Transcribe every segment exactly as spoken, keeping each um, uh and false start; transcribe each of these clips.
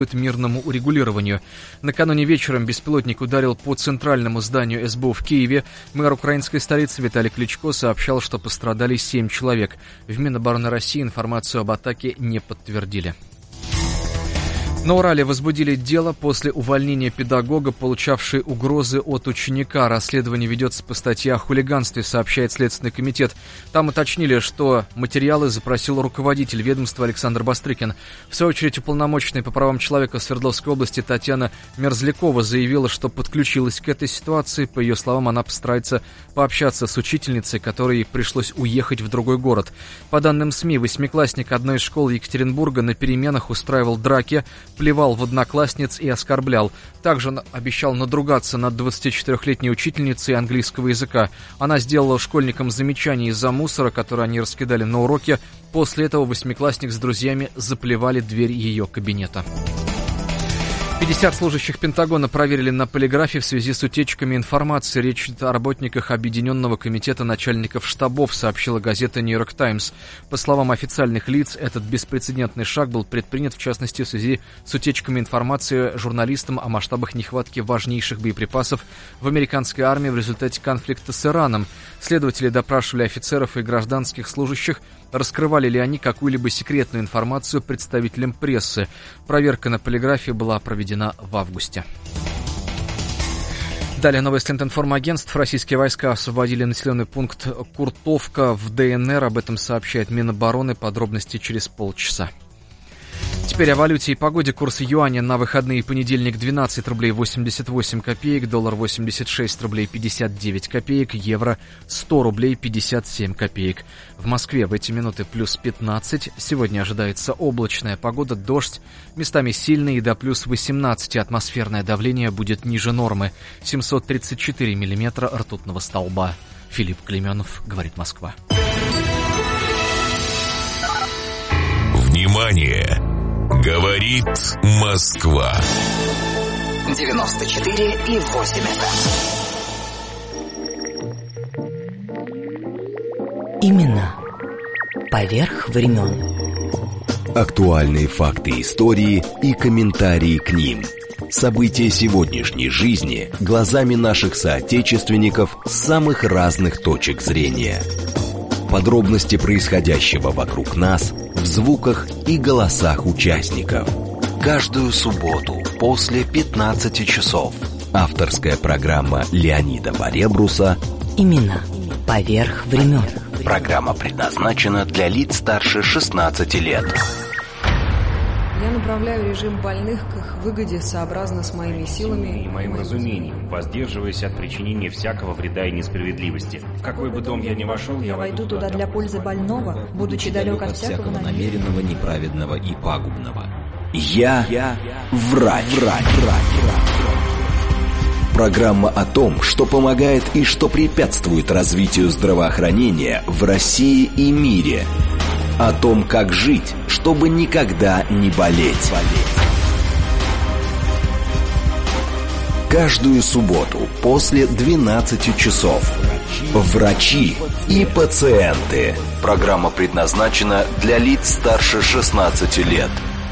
мирному урегулированию. Накануне вечером беспилотник ударил по центральному зданию эс бэ о в Киеве. Мэр украинской столицы Виталий Кличко сообщал, что пострадали семь человек. В Минобороны России информацию об атаке не подтвердили. На Урале возбудили дело после увольнения педагога, получавшей угрозы от ученика. Расследование ведется по статье о хулиганстве, сообщает Следственный комитет. Там уточнили, что материалы запросил руководитель ведомства Александр Бастрыкин. В свою очередь, уполномоченная по правам человека в Свердловской области Татьяна Мерзлякова заявила, что подключилась к этой ситуации. По ее словам, она постарается пообщаться с учительницей, которой пришлось уехать в другой город. По данным СМИ, восьмиклассник одной из школ Екатеринбурга на переменах устраивал драки, плевал в одноклассниц и оскорблял. Также обещал надругаться над двадцатичетырёхлетней учительницей английского языка. Она сделала школьникам замечание из-за мусора, который они раскидали на уроке. После этого восьмиклассник с друзьями заплевали дверь ее кабинета. пятьдесят служащих Пентагона проверили на полиграфе в связи с утечками информации. Речь идет о работниках Объединенного комитета начальников штабов, сообщила газета «Нью-Йорк Таймс». По словам официальных лиц, этот беспрецедентный шаг был предпринят, в частности, в связи с утечками информации журналистам о масштабах нехватки важнейших боеприпасов в американской армии в результате конфликта с Ираном. Следователи допрашивали офицеров и гражданских служащих, раскрывали ли они какую-либо секретную информацию представителям прессы. Проверка на полиграфе была проведена в августе. Далее новости информагентств. Российские войска освободили населенный пункт Куртовка в дэ эн эр. Об этом сообщает Минобороны. Подробности через полчаса. Теперь о валюте и погоде. Курс юаня на выходные: понедельник двенадцать рублей восемьдесят восемь копеек, доллар восемьдесят шесть рублей пятьдесят девять копеек, евро сто рублей пятьдесят семь копеек. В Москве в эти минуты плюс пятнадцать. Сегодня ожидается облачная погода, дождь, местами сильный, и до плюс восемнадцать. Атмосферное давление будет ниже нормы. семьсот тридцать четыре миллиметра ртутного столба. Филипп Клейменов, говорит Москва. Внимание! Говорит Москва. девяносто четыре и восемь эф эм. Имена поверх времен. Актуальные факты истории и комментарии к ним. События сегодняшней жизни глазами наших соотечественников с самых разных точек зрения. Подробности происходящего вокруг нас в звуках и голосах участников. Каждую субботу после пятнадцати часов. Авторская программа Леонида Баребруса «Имена поверх времен». Программа предназначена для лиц старше шестнадцати лет. Я направляю режим больных к их выгоде сообразно с моими силами и моим разумением, воздерживаясь от причинения всякого вреда и несправедливости. В какой бы дом я ни вошел, я, я войду туда для пользы больного, будучи далек от всякого намеренного, неправедного и пагубного. Я, я врач, врач, врач. Программа о том, что помогает и что препятствует развитию здравоохранения в России и мире. О том, как жить, чтобы никогда не болеть. Каждую субботу после двенадцати часов. Врачи и пациенты. Программа предназначена для лиц старше шестнадцати лет.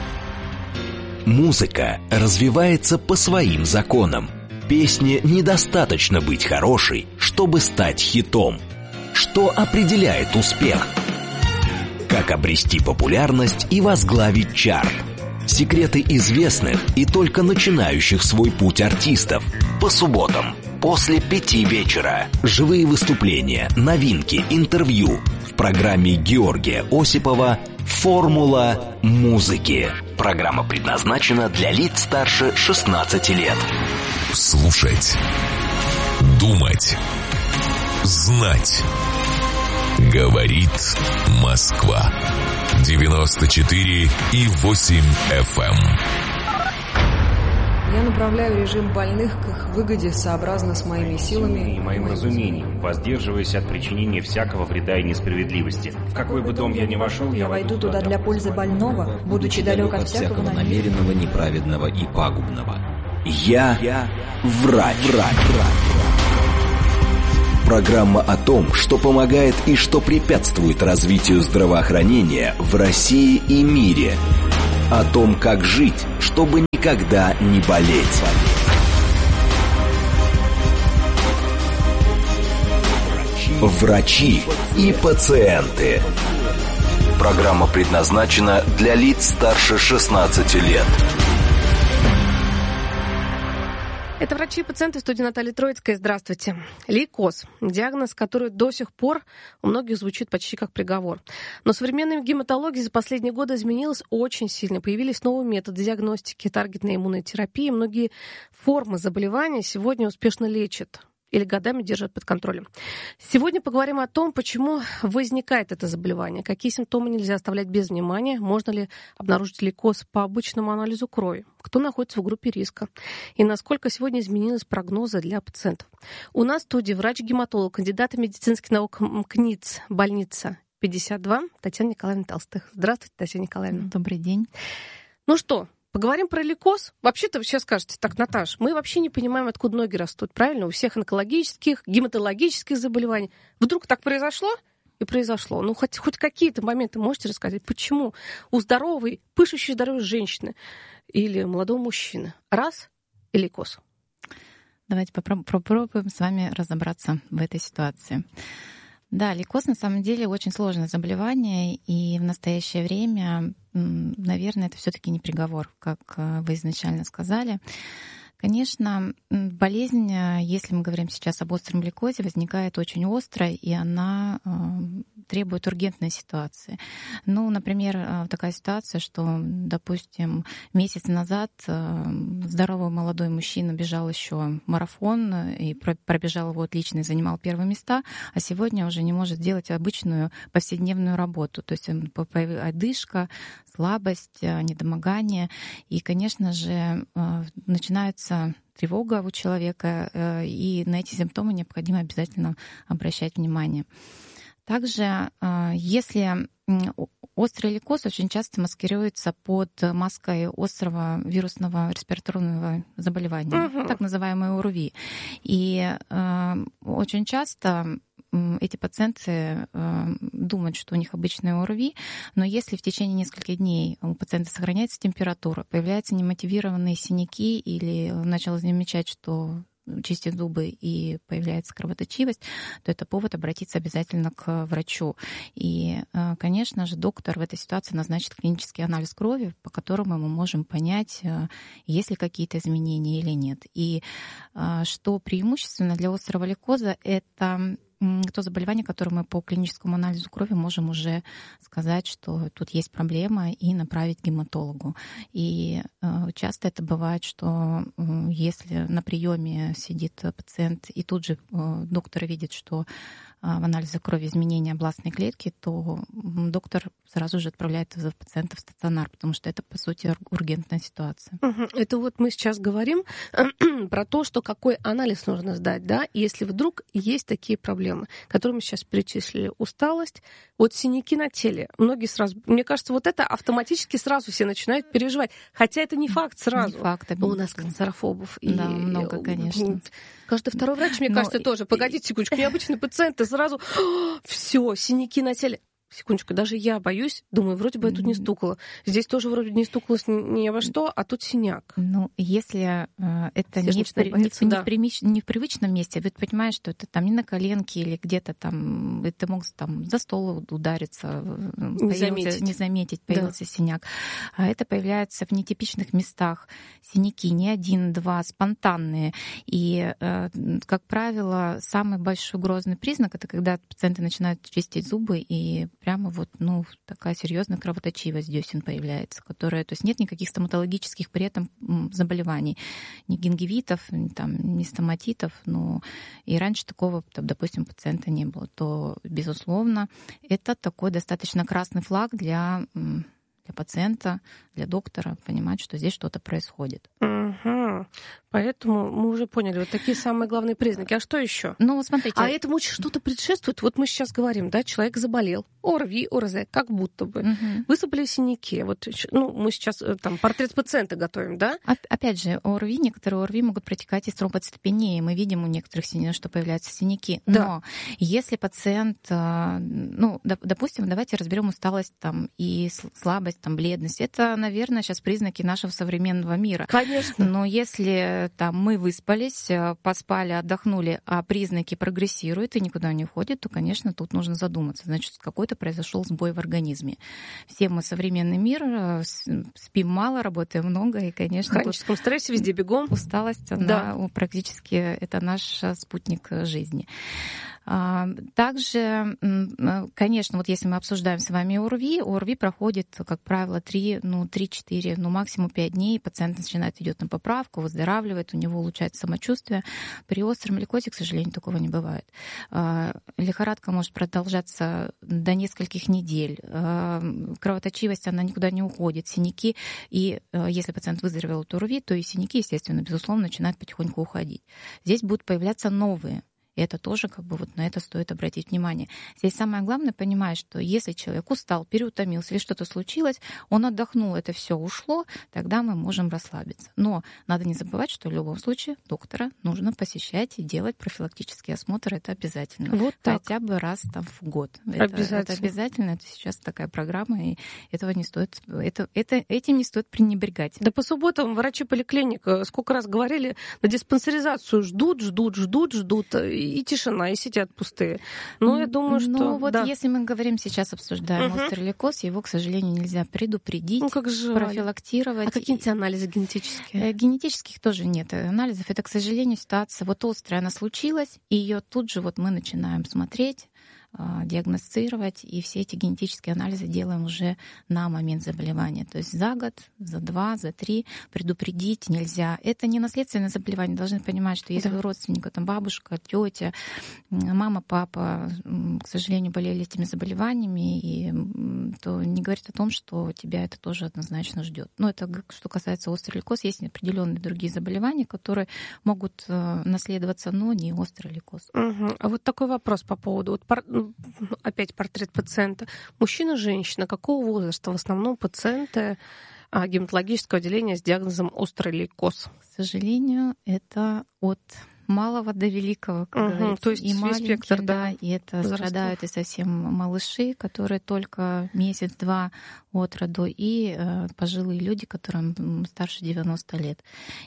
Музыка развивается по своим законам. Песне недостаточно быть хорошей, чтобы стать хитом. Что определяет успех? Как обрести популярность и возглавить чарт? Секреты известных и только начинающих свой путь артистов. По субботам после пяти вечера. Живые выступления, новинки, интервью. В программе Георгия Осипова «Формула музыки». Программа предназначена для лиц старше шестнадцати лет. Слушать, думать, знать. Говорит Москва. девяносто четыре и восемь эф эм. Я направляю режим больных к их выгоде сообразно с моими силами и моим разумением, воздерживаясь от причинения всякого вреда и несправедливости. В какой бы дом я ни вошел, я, я войду туда для пользы больного, будучи далек от всякого намеренного, неправедного и пагубного. Я, я врач, врач, врач. Программа о том, что помогает и что препятствует развитию здравоохранения в России и мире. О том, как жить, чтобы никогда не болеть. Врачи и пациенты. Программа предназначена для лиц старше шестнадцати лет. Это врачи и пациенты, в студии Наталья Троицкая. Здравствуйте. Лейкоз. Диагноз, который до сих пор у многих звучит почти как приговор. Но современная гематология за последние годы изменилась очень сильно. Появились новые методы диагностики, таргетной иммунной терапии. Многие формы заболевания сегодня успешно лечат или годами держат под контролем. Сегодня поговорим о том, почему возникает это заболевание, какие симптомы нельзя оставлять без внимания, можно ли обнаружить лейкоз по обычному анализу крови, кто находится в группе риска и насколько сегодня изменились прогнозы для пациентов. У нас в студии врач-гематолог, кандидат медицинских наук МКНИЦ, больница пятьдесят два, Татьяна Николаевна Толстых. Здравствуйте, Татьяна Николаевна. Добрый день. Ну что, поговорим про лейкоз. Вообще-то вы сейчас скажете, так, Наташ, мы вообще не понимаем, откуда ноги растут, правильно? У всех онкологических, гематологических заболеваний. Вдруг так произошло? И произошло. Ну, хоть, хоть какие-то моменты можете рассказать, почему у здоровой, пышущей здоровьем женщины или молодого мужчины раз и лейкоз? Давайте попробуем с вами разобраться в этой ситуации. Да, лейкоз на самом деле очень сложное заболевание, и в настоящее время, наверное, это все-таки не приговор, как вы изначально сказали. Конечно, болезнь, если мы говорим сейчас об остром лейкозе, возникает очень остро, и она требует ургентной ситуации. Ну, например, такая ситуация, что, допустим, месяц назад здоровый молодой мужчина бежал еще марафон и пробежал его отлично и занимал первые места, а сегодня уже не может сделать обычную повседневную работу. То есть одышка, слабость, недомогание. И, конечно же, начинается тревога у человека, и на эти симптомы необходимо обязательно обращать внимание. Также, если острый лейкоз очень часто маскируется под маской острого вирусного респираторного заболевания, uh-huh. так называемый ОРВИ. И очень часто эти пациенты думают, что у них обычный ОРВИ, но если в течение нескольких дней у пациента сохраняется температура, появляются немотивированные синяки или начал замечать, что чистит зубы и появляется кровоточивость, то это повод обратиться обязательно к врачу. И, конечно же, доктор в этой ситуации назначит клинический анализ крови, по которому мы можем понять, есть ли какие-то изменения или нет. И что преимущественно для острого лейкоза, это то заболевание, которое мы по клиническому анализу крови можем уже сказать, что тут есть проблема, и направить к гематологу. И часто это бывает, что если на приеме сидит пациент, и тут же доктор видит, что в анализе крови изменения областной клетки, то доктор сразу же отправляет пациента в стационар, потому что это, по сути, ургентная ситуация. Это вот мы сейчас говорим про то, что какой анализ нужно сдать, да, если вдруг есть такие проблемы, которые мы сейчас перечислили. Усталость, вот синяки на теле. Многие сразу, мне кажется, вот это автоматически сразу все начинают переживать. Хотя это не факт сразу. Не факт. Но у нас канцерофобов. Да, и... много, конечно. Каждый второй врач, мне Но... кажется, тоже. Погодите секундочку, необычные пациенты сразу все, синяки на теле. Секундочку, даже я боюсь, думаю, вроде бы я тут не стукала. Здесь тоже вроде не стукалась ни во что, а тут синяк. Ну, если э, это не в, при, боятся, не, да. в примич, не в привычном месте, вы понимаете, что это там не на коленке или где-то там, ты мог там за стол удариться, не заметить, не заметить появился да. синяк. А это появляется в нетипичных местах. Синяки не один, два, спонтанные. И, э, как правило, самый большой грозный признак — это когда пациенты начинают чистить зубы и прямо вот, ну, такая серьезная кровоточивость десен появляется, которая, то есть нет никаких стоматологических при этом заболеваний, ни гингивитов, ни, там, ни стоматитов, ну, и раньше такого, там, допустим, пациента не было, то, безусловно, это такой достаточно красный флаг для, для пациента, для доктора, понимать, что здесь что-то происходит. Угу. Угу. Поэтому мы уже поняли, вот такие самые главные признаки. А что еще? Ну, смотрите. А этому что-то предшествует? Вот мы сейчас говорим, да, человек заболел, ОРВИ, ОРЗ, как будто бы. Угу. Высыпали синяки. Вот, ну, мы сейчас там портрет пациента готовим, да? Опять же, ОРВИ, некоторые ОРВИ могут протекать из тромбоцитопении. Мы видим у некоторых, что появляются синяки. Да. Но если пациент, ну, допустим, давайте разберем усталость там и слабость, там, бледность. Это, наверное, сейчас признаки нашего современного мира. Конечно. Но если там мы выспались, поспали, отдохнули, а признаки прогрессируют и никуда не уходят, то, конечно, тут нужно задуматься. Значит, какой-то произошел сбой в организме. Все мы современный мир, спим мало, работаем много, и, конечно... В хроническом стрессе везде бегом. Усталость, она да. практически это наш спутник жизни. Также, конечно, вот если мы обсуждаем с вами ОРВИ, ОРВИ проходит, как правило, три, ну, три-четыре, ну, максимум пять дней, пациент начинает идет на поправку, выздоравливает, у него улучшается самочувствие. При остром лейкозе, к сожалению, такого не бывает. Лихорадка может продолжаться до нескольких недель. Кровоточивость, она никуда не уходит. Синяки, и если пациент выздоровел от ОРВИ, то и синяки, естественно, безусловно, начинают потихоньку уходить. Здесь будут появляться новые. И это тоже, как бы, вот на это стоит обратить внимание. Здесь самое главное понимать, что если человек устал, переутомился или что-то случилось, он отдохнул, это все ушло, тогда мы можем расслабиться. Но надо не забывать, что в любом случае доктора нужно посещать и делать профилактический осмотр, это обязательно. Вот так. Хотя бы раз там в год. Обязательно. Это, это обязательно, это сейчас такая программа, и этого не стоит, это, это, этим не стоит пренебрегать. Да по субботам врачи поликлиник сколько раз говорили, на диспансеризацию ждут, ждут, ждут, ждут, и тишина, и сидят пустые. Но я думаю, что... Ну вот да. если мы говорим, сейчас обсуждаем угу. острый лейкоз, его, к сожалению, нельзя предупредить, ну, как жаль. профилактировать. А какие-нибудь анализы генетические? Генетических тоже нет анализов. Это, к сожалению, ситуация вот острая, она случилась, и ее тут же вот мы начинаем смотреть, диагностировать, и все эти генетические анализы делаем уже на момент заболевания. То есть за год, за два, за три предупредить нельзя. Это не наследственное заболевание. Должны понимать, что если да. у родственника, там бабушка, тетя, мама, папа, к сожалению, болели этими заболеваниями, и, то не говорит о том, что тебя это тоже однозначно ждет. Но это что касается острый лейкоз. Есть определенные другие заболевания, которые могут наследоваться, но не острый лейкоз. Угу. А вот такой вопрос по поводу... Вот пар... Опять портрет пациента. Мужчина, женщина, какого возраста в основном пациенты гематологического отделения с диагнозом острый лейкоз? К сожалению, это от малого до великого, как угу, говорится. То есть и маленькие, спектр, да, да, и это возрастов. Страдают и совсем малыши, которые только месяц-два от роду, и э, пожилые люди, которым старше девяноста лет.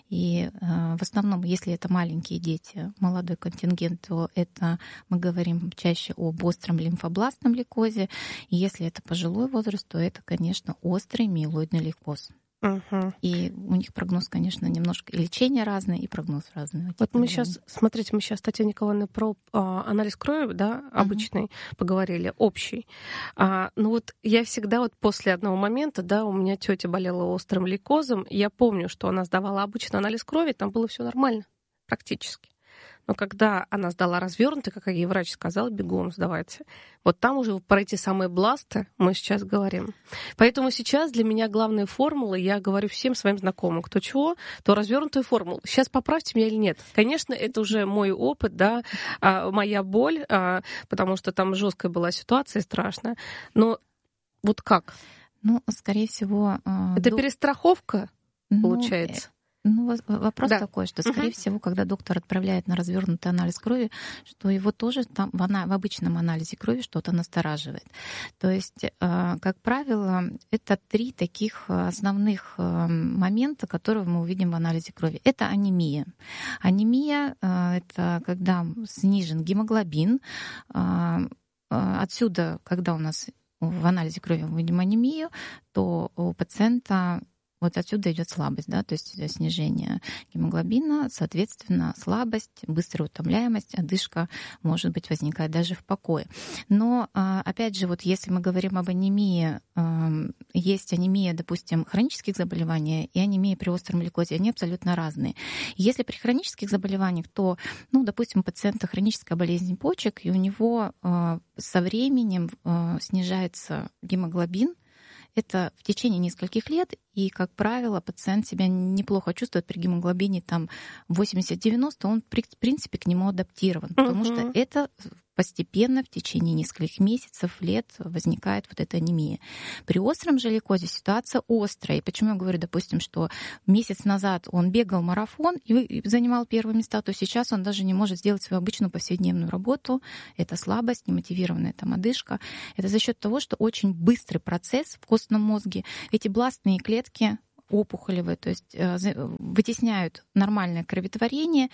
И э, в основном, если это маленькие дети, молодой контингент, то это мы говорим чаще об остром лимфобластном лейкозе. И если это пожилой возраст, то это, конечно, острый миелоидный лейкоз. Угу. И у них прогноз, конечно, немножко... И лечение разное, и прогноз разный. Вот мы сейчас, смотрите, мы сейчас, Татьяна Николаевна, про а, анализ крови, да, обычный, угу. поговорили, общий. А, ну вот я всегда вот после одного момента, да, у меня тетя болела острым лейкозом, я помню, что она сдавала обычный анализ крови, там было все нормально, практически. Но когда она сдала развернутый, как ей врач сказал, бегом сдавайте. Вот там уже про эти самые бласты мы сейчас говорим. Поэтому сейчас для меня главные формулы, я говорю всем своим знакомым, кто чего, то развернутую формулу. Сейчас поправьте меня или нет. Конечно, это уже мой опыт, да, моя боль, потому что там жесткая была ситуация, страшная. Но вот как? Ну, скорее всего... Это до... перестраховка, ну, получается? Ну, вопрос да. такой, что, скорее uh-huh. всего, когда доктор отправляет на развернутый анализ крови, что его тоже там в, ана- в обычном анализе крови что-то настораживает. То есть, как правило, это три таких основных момента, которые мы увидим в анализе крови. Это анемия. Анемия — это когда снижен гемоглобин. Отсюда, когда у нас в анализе крови мы видим анемию, то у пациента вот отсюда идет слабость, да, то есть снижение гемоглобина, соответственно, слабость, быстрая утомляемость, одышка, может быть, возникает даже в покое. Но, опять же, вот если мы говорим об анемии, есть анемия, допустим, хронических заболеваний и анемия при остром лейкозе, они абсолютно разные. Если при хронических заболеваниях, то, ну, допустим, у пациента хроническая болезнь почек, и у него со временем снижается гемоглобин, это в течение нескольких лет, и, как правило, пациент себя неплохо чувствует при гемоглобине там восемьдесят-девяносто, он, в принципе, к нему адаптирован, потому uh-huh. что это постепенно в течение нескольких месяцев, лет возникает вот эта анемия. При остром же лейкозе ситуация острая. И почему я говорю, допустим, что месяц назад он бегал марафон и занимал первые места, то сейчас он даже не может сделать свою обычную повседневную работу. Это слабость, немотивированная там одышка. Это за счет того, что очень быстрый процесс в костном мозге. Эти бластные клетки опухолевые, то есть вытесняют нормальное кроветворение,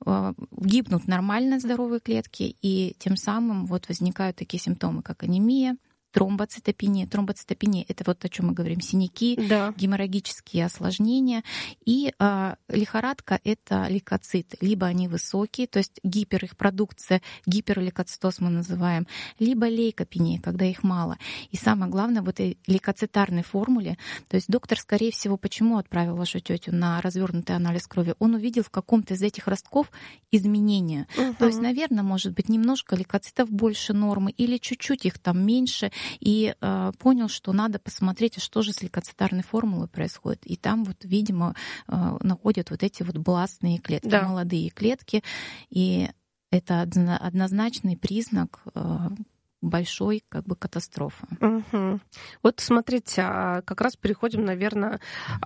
гибнут нормально здоровые клетки, и тем самым вот возникают такие симптомы, как анемия, тромбоцитопения. Тромбоцитопения — это вот о чем мы говорим, синяки, да. геморрагические осложнения. И а, лихорадка — это лейкоциты. Либо они высокие, то есть гипер их продукция, гиперлейкоцитоз мы называем, либо лейкопения, когда их мало. И самое главное, в этой лейкоцитарной формуле, то есть доктор, скорее всего, почему отправил вашу тетю на развернутый анализ крови? Он увидел в каком-то из этих ростков изменения. Угу. То есть, наверное, может быть, немножко лейкоцитов больше нормы или чуть-чуть их там меньше, и э, понял, что надо посмотреть, а что же с лейкоцитарной формулой происходит. И там вот, видимо, э, находят вот эти вот бластные клетки, да. молодые клетки, и это однозначный признак э, большой как бы катастрофы. Угу. Вот смотрите, как раз переходим, наверное,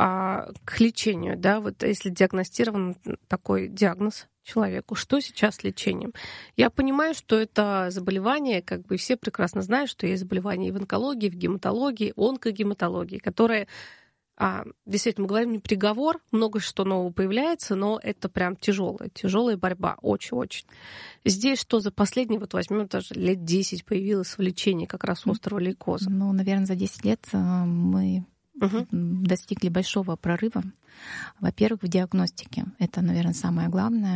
к лечению. Да? Вот если диагностирован такой диагноз человеку, что сейчас с лечением? Я понимаю, что это заболевание, как бы все прекрасно знают, что есть заболевания и в онкологии, и в гематологии, онкогематологии, которые А, действительно, мы говорим не приговор, много что нового появляется, но это прям тяжелая, тяжелая борьба, очень-очень. Здесь что за последние, вот возьмем даже лет десять появилось в лечении как раз острого лейкоза? Ну, наверное, за десять лет мы угу. достигли большого прорыва. Во-первых, в диагностике. Это, наверное, самое главное.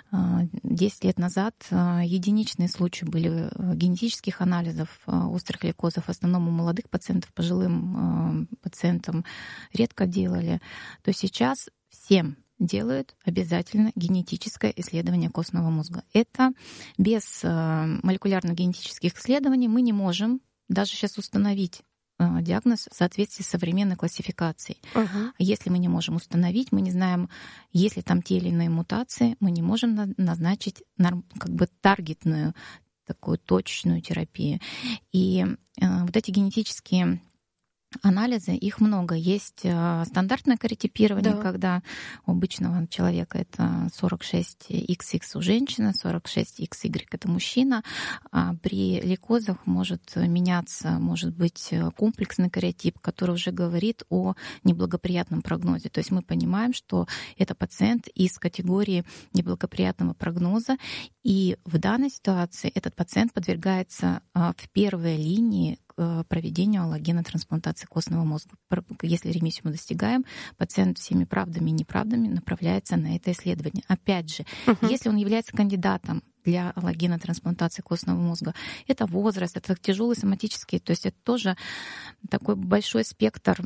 Десять лет назад единичные случаи были генетических анализов острых лейкозов, в основном у молодых пациентов, пожилым пациентам редко делали. То сейчас всем делают обязательно генетическое исследование костного мозга. Это без молекулярно-генетических исследований мы не можем даже сейчас установить диагноз в соответствии с современной классификацией. Uh-huh. Если мы не можем установить, мы не знаем, есть ли там те или иные мутации, мы не можем назначить как бы таргетную, такую точечную терапию. И э, вот эти генетические анализы, их много. Есть стандартное каротипирование, да. когда у обычного человека это сорок шесть икс икс у женщины, сорок шесть икс игрек это мужчина. А при лейкозах может меняться, может быть, комплексный каротип, который уже говорит о неблагоприятном прогнозе. То есть мы понимаем, что это пациент из категории неблагоприятного прогноза, и в данной ситуации этот пациент подвергается в первой линии к проведению аллогенотрансплантации костного мозга. Если ремиссию мы достигаем, пациент всеми правдами и неправдами направляется на это исследование. Опять же, uh-huh. если он является кандидатом для аллогенотрансплантации костного мозга, это возраст, это тяжелый соматический, то есть это тоже такой большой спектр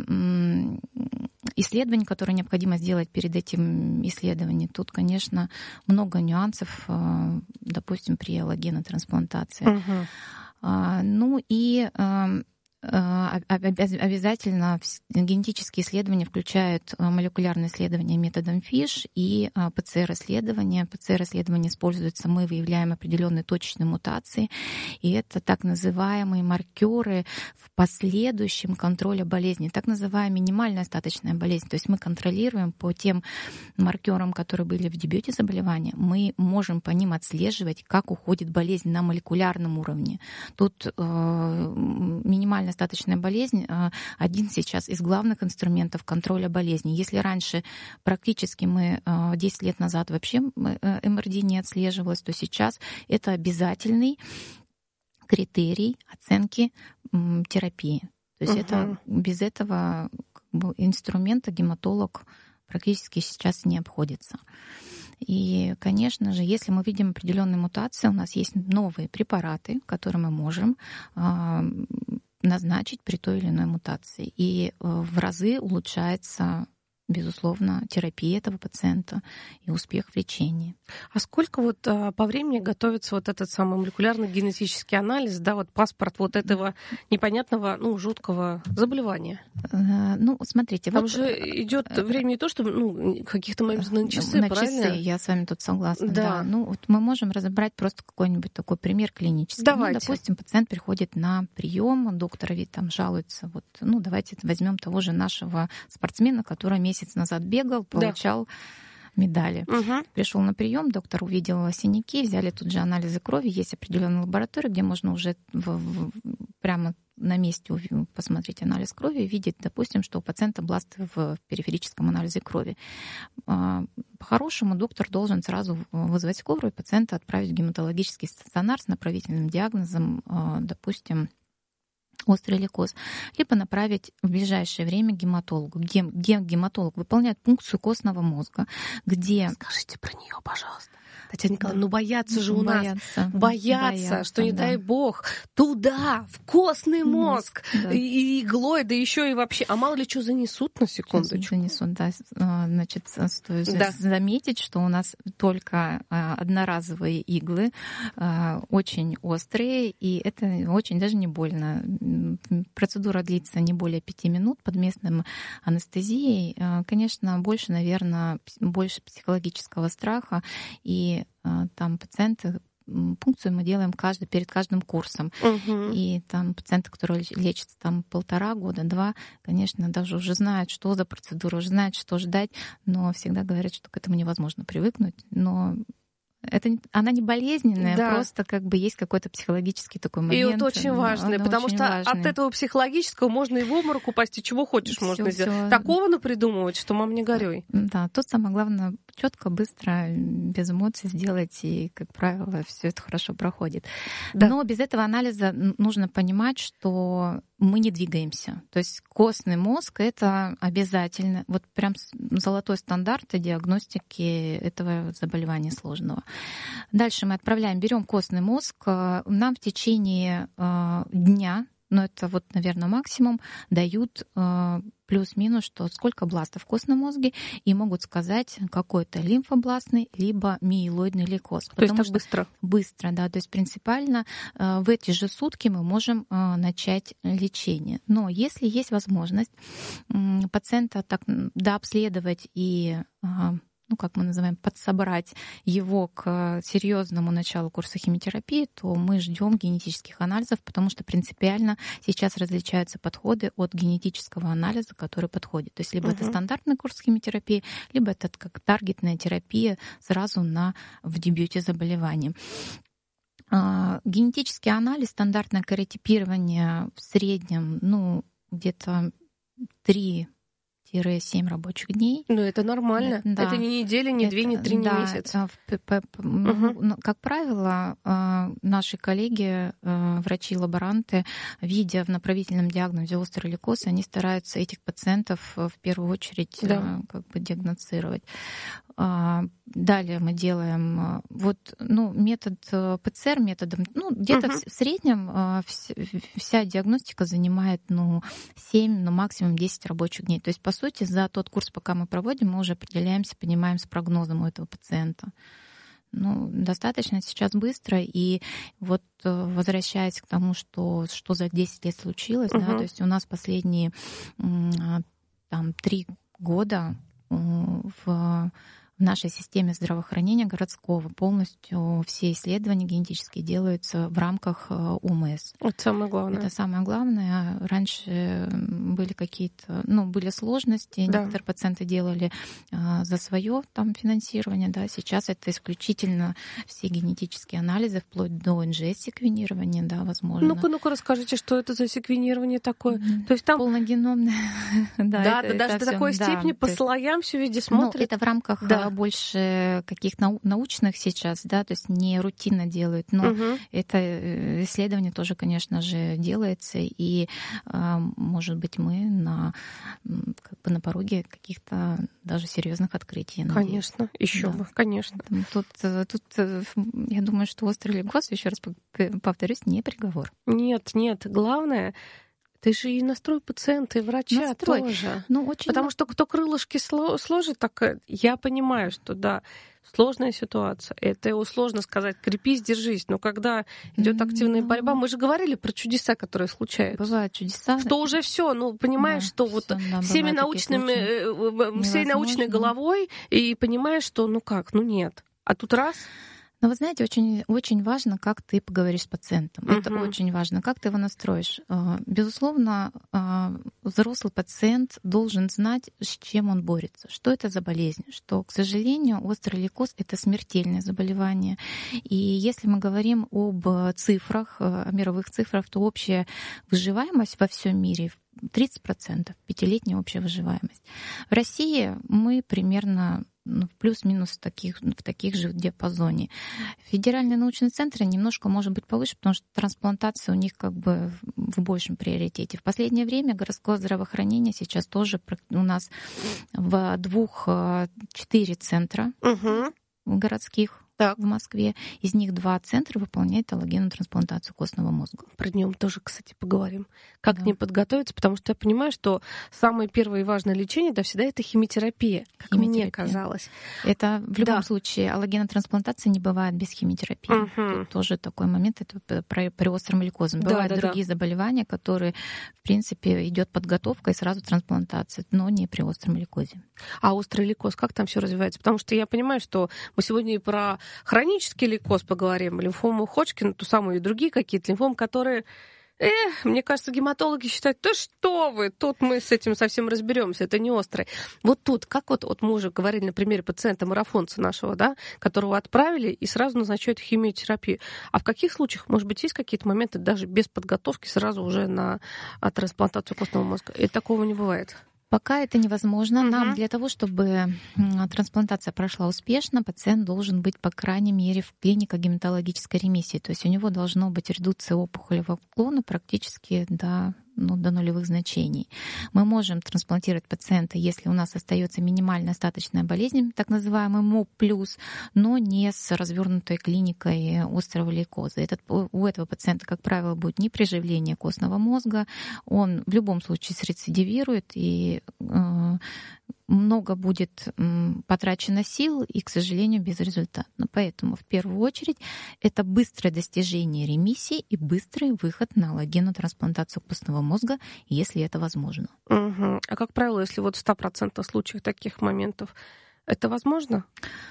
исследований, которые необходимо сделать перед этим исследованием. Тут, конечно, много нюансов, допустим, при аллогенотрансплантации. Uh-huh. Ну и обязательно генетические исследования включают молекулярные исследования методом ФИШ и ПЦР-исследования. ПЦР-исследования используются, мы выявляем определенные точечные мутации, и это так называемые маркеры в последующем контроле болезни, так называемая минимальная остаточная болезнь. То есть мы контролируем по тем маркерам, которые были в дебюте заболевания, мы можем по ним отслеживать, как уходит болезнь на молекулярном уровне. Тут э, минимальная остаточная болезнь — один сейчас из главных инструментов контроля болезни. Если раньше практически мы десять лет назад вообще эм эр дэ не отслеживалось, то сейчас это обязательный критерий оценки терапии. То есть uh-huh. это, без этого как бы, инструмента гематолог практически сейчас не обходится. И, конечно же, если мы видим определенные мутации, у нас есть новые препараты, которые мы можем назначить при той или иной мутации. И в разы улучшается безусловно, терапия этого пациента и успех в лечении. А сколько вот а, по времени готовится вот этот самый молекулярный генетический анализ, да, вот паспорт вот этого непонятного, ну, жуткого заболевания? Э, ну, смотрите, Там вот... же идет время не то, что, ну, каких-то моментов на часы, на правильно? часы, я с вами тут согласна, да. Да. Ну, вот мы можем разобрать просто какой-нибудь такой пример клинический. Давайте. Ну, допустим, пациент приходит на прием, доктор ведь там жалуется, вот, ну, давайте возьмем того же нашего спортсмена, который месяц назад бегал, получал да. медали. Угу. Пришел на прием, доктор увидел синяки, взяли тут же анализы крови, есть определенная лаборатория, где можно уже в, в, прямо на месте посмотреть анализ крови и видеть, допустим, что у пациента бласты в периферическом анализе крови. По-хорошему доктор должен сразу вызвать скорую и пациента отправить в гематологический стационар с направительным диагнозом, допустим, острый лейкоз, либо направить в ближайшее время к гематологу, где, где гематолог выполняет пункцию костного мозга, где... Скажите про нее, пожалуйста. Татьяна Николаевна, ну боятся же у боятся, нас, боятся, боятся, что, не да. дай бог, туда, в костный мозг, да. и иглой, да еще и вообще, а мало ли что занесут на секундочку. Занесут, да. Значит, стоит да. заметить, что у нас только одноразовые иглы, очень острые, и это очень даже не больно. Процедура длится не более пяти минут под местным анестезией. Конечно, больше, наверное, больше психологического страха, и там пациенты, пункцию мы делаем каждый, перед каждым курсом. Угу. И там пациенты, которые лечатся там полтора года, два, конечно, даже уже знают, что за процедура, уже знают, что ждать, но всегда говорят, что к этому невозможно привыкнуть. Но это, она не болезненная, да. просто как бы есть какой-то психологический такой момент. И это очень важно, потому очень что важный. От этого психологического можно и в обморок упасть, и чего хочешь всё, можно всё. сделать. Такого напридумывать, что мам не горюй. Да, тут самое главное четко, быстро, без эмоций сделать, и, как правило, все это хорошо проходит. Да. Но без этого анализа нужно понимать, что мы не двигаемся. То есть костный мозг — это обязательно, вот прям золотой стандарт диагностики этого заболевания сложного. Дальше мы отправляем, берем костный мозг, нам в течение дня, но это вот, наверное, максимум, дают плюс-минус, что сколько бластов в костном мозге, и могут сказать, какой это лимфобластный, либо миелоидный лейкоз. То есть так быстро? Быстро, да. То есть принципиально в эти же сутки мы можем начать лечение. Но если есть возможность пациента так дообследовать и, ну, как мы называем, подсобрать его к серьезному началу курса химиотерапии, то мы ждем генетических анализов, потому что принципиально сейчас различаются подходы от генетического анализа, который подходит. То есть либо угу. это стандартный курс химиотерапии, либо это как таргетная терапия сразу на, в дебюте заболевания. Генетический анализ, стандартное каротипирование в среднем, ну, где-то три семь рабочих дней. Ну, это нормально. Да. Это не неделя, не это, две, не три, не да, месяц. Угу. Как правило, наши коллеги, врачи-лаборанты, видя в направительном диагнозе острый лейкоз, они стараются этих пациентов в первую очередь да. как бы диагностировать. Далее мы делаем вот, ну, метод ПЦР, методом, ну, где-то угу. в среднем вся диагностика занимает, ну, семь, ну, максимум десять рабочих дней. То есть, по сути, за тот курс, пока мы проводим, мы уже определяемся, понимаем с прогнозом у этого пациента. Ну, достаточно сейчас быстро. И вот возвращаясь к тому, что, что за десять лет случилось, угу. да, то есть у нас последние там три года в В нашей системе здравоохранения городского полностью все исследования генетические делаются в рамках УМС. Это самое главное. Это самое главное. Раньше были какие-то, ну, были сложности. Да. Некоторые пациенты делали а, за свое там финансирование, да. Сейчас это исключительно все генетические анализы, вплоть до эн джи эс-секвенирования, да, возможно. Ну-ка, ну-ка, расскажите, что это за секвенирование такое? Mm-hmm. То есть там полногеномное. Да, это, даже до такой всё, степени да, по слоям все везде смотрят. Ну, это в рамках да. больше каких научных сейчас, да, то есть не рутинно делают, но угу. это исследование тоже, конечно же, делается, и, может быть, мы на, как бы на пороге каких-то даже серьезных открытий. Конечно, еще да. бы, конечно. Тут, тут, я думаю, что острый лейкоз, еще раз повторюсь, не приговор. Нет, нет, главное, Ты же и настрой пациента, и врача настрой. тоже. Ну, очень... Потому что кто крылышки сложит, так я понимаю, что да, сложная ситуация. Это сложно сказать, крепись, держись. Но когда идет активная ну... борьба, мы же говорили про чудеса, которые случаются. Бывают чудеса. Что уже все, ну, понимаешь, да, что вот да, всеми научными, всей научной головой, и понимаешь, что ну как, ну нет. А тут раз... Но вы знаете, очень, очень важно, как ты поговоришь с пациентом. Uh-huh. Это очень важно, как ты его настроишь. Безусловно, взрослый пациент должен знать, с чем он борется, что это за болезнь, что, к сожалению, острый лейкоз — это смертельное заболевание. И если мы говорим об цифрах, о мировых цифрах, то общая выживаемость во всем мире тридцать процентов, пятилетняя общая выживаемость. В России мы примерно ну, плюс-минус в таких, в таких же диапазоне. Федеральные научные центры немножко, может быть, повыше, потому что трансплантация у них как бы в большем приоритете. В последнее время городское здравоохранение сейчас тоже у нас в двух, четыре центра угу. городских. Так. В Москве. Из них два центра выполняют аллогенную трансплантацию костного мозга. Про нее тоже, кстати, поговорим. Как да. к ней подготовиться, потому что я понимаю, что самое первое и важное лечение, да, всегда это химиотерапия, как химиотерапия. Мне казалось. Это в любом да. случае аллогенная трансплантация не бывает без химиотерапии. Угу. Тут тоже такой момент, это при, при остром лейкозе. Бывают да, да, другие да. заболевания, которые, в принципе, идет подготовка и сразу трансплантация, но не при остром лейкозе. А острый лейкоз, как там все развивается? Потому что я понимаю, что мы сегодня и про хронический лейкоз поговорим, лимфому Ходжкина, ту самую и другие какие-то лимфомы, которые, эх, мне кажется, гематологи считают, да что вы, тут мы с этим совсем разберемся, это не острый. Вот тут, как вот, вот мы уже говорили на примере пациента-марафонца нашего, да, которого отправили и сразу назначают химиотерапию. А в каких случаях, может быть, есть какие-то моменты даже без подготовки сразу уже на трансплантацию костного мозга? И такого не бывает. Пока это невозможно. Угу. Нам для того, чтобы трансплантация прошла успешно, пациент должен быть, по крайней мере, в клинико-гематологической ремиссии. То есть у него должно быть редукция опухолевого клона практически до, ну, до нулевых значений. Мы можем трансплантировать пациента, если у нас остается минимально остаточная болезнь, так называемый МОП+, но не с развернутой клиникой острого лейкоза. Этот, у этого пациента, как правило, будет неприживление костного мозга. Он в любом случае срецидивирует, и много будет потрачено сил и, к сожалению, безрезультатно. Поэтому в первую очередь это быстрое достижение ремиссии и быстрый выход на аллогенную трансплантацию костного мозга, если это возможно. Угу. А как правило, если вот в ста процентах случаев таких моментов, это возможно?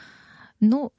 Ну,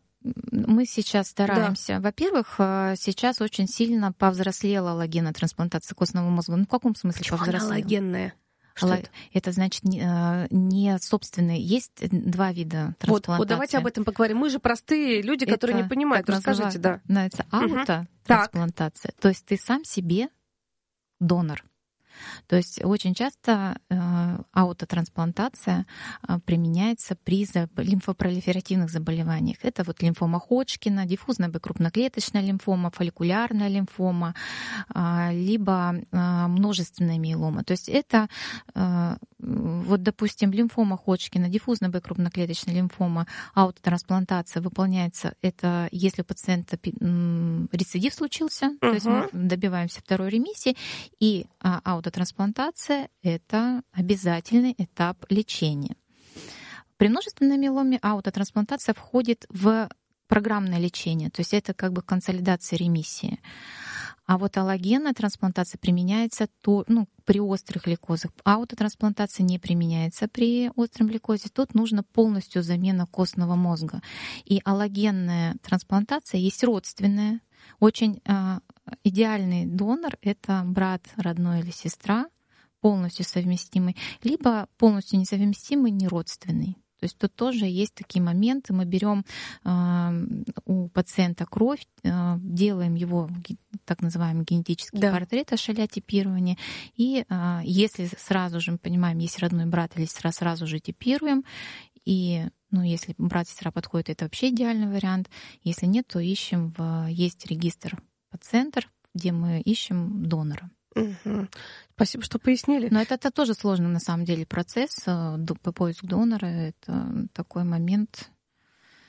мы сейчас стараемся. Да. Во-первых, сейчас очень сильно повзрослела аллогенная трансплантация костного мозга. Ну, в каком смысле Почему повзрослела? Она аллогенная? Что это? это значит не собственные. Есть два вида трансплантации. Вот, вот давайте об этом поговорим. Мы же простые люди, которые это, не понимают. Расскажите, да. Называется аутотрансплантация. Угу. То есть ты сам себе донор. То есть очень часто э, аутотрансплантация э, применяется при заб... лимфопролиферативных заболеваниях. Это вот лимфома Ходжкина, диффузная крупноклеточная лимфома, фолликулярная лимфома, э, либо э, множественная миелома. То есть это, э, вот, допустим, лимфома Ходжкина, диффузная крупноклеточная лимфома, аутотрансплантация выполняется, это если у пациента э, рецидив случился, uh-huh. то есть мы добиваемся второй ремиссии, и э, аутотрансплантация — это обязательный этап лечения. При множественной миеломе аутотрансплантация входит в программное лечение, то есть это как бы консолидация ремиссии. А вот аллогенная трансплантация применяется то, ну, при острых лейкозах. Аутотрансплантация не применяется при остром лейкозе. Тут нужно полностью замена костного мозга. И аллогенная трансплантация есть родственная. Очень э, идеальный донор — это брат, родной или сестра, полностью совместимый, либо полностью несовместимый, неродственный. То есть тут тоже есть такие моменты. Мы берем э, у пациента кровь, э, делаем его так называемый генетический да. портрет, а-ля типирование. И э, если сразу же мы понимаем, есть родной брат или сестра, сразу же типируем. И ну, если брат и сестра подходят, это вообще идеальный вариант. Если нет, то ищем, в, есть регистр пациентов, где мы ищем донора. Угу. Спасибо, что пояснили. Но это, это тоже сложный на самом деле процесс по поиску донора. Это такой момент.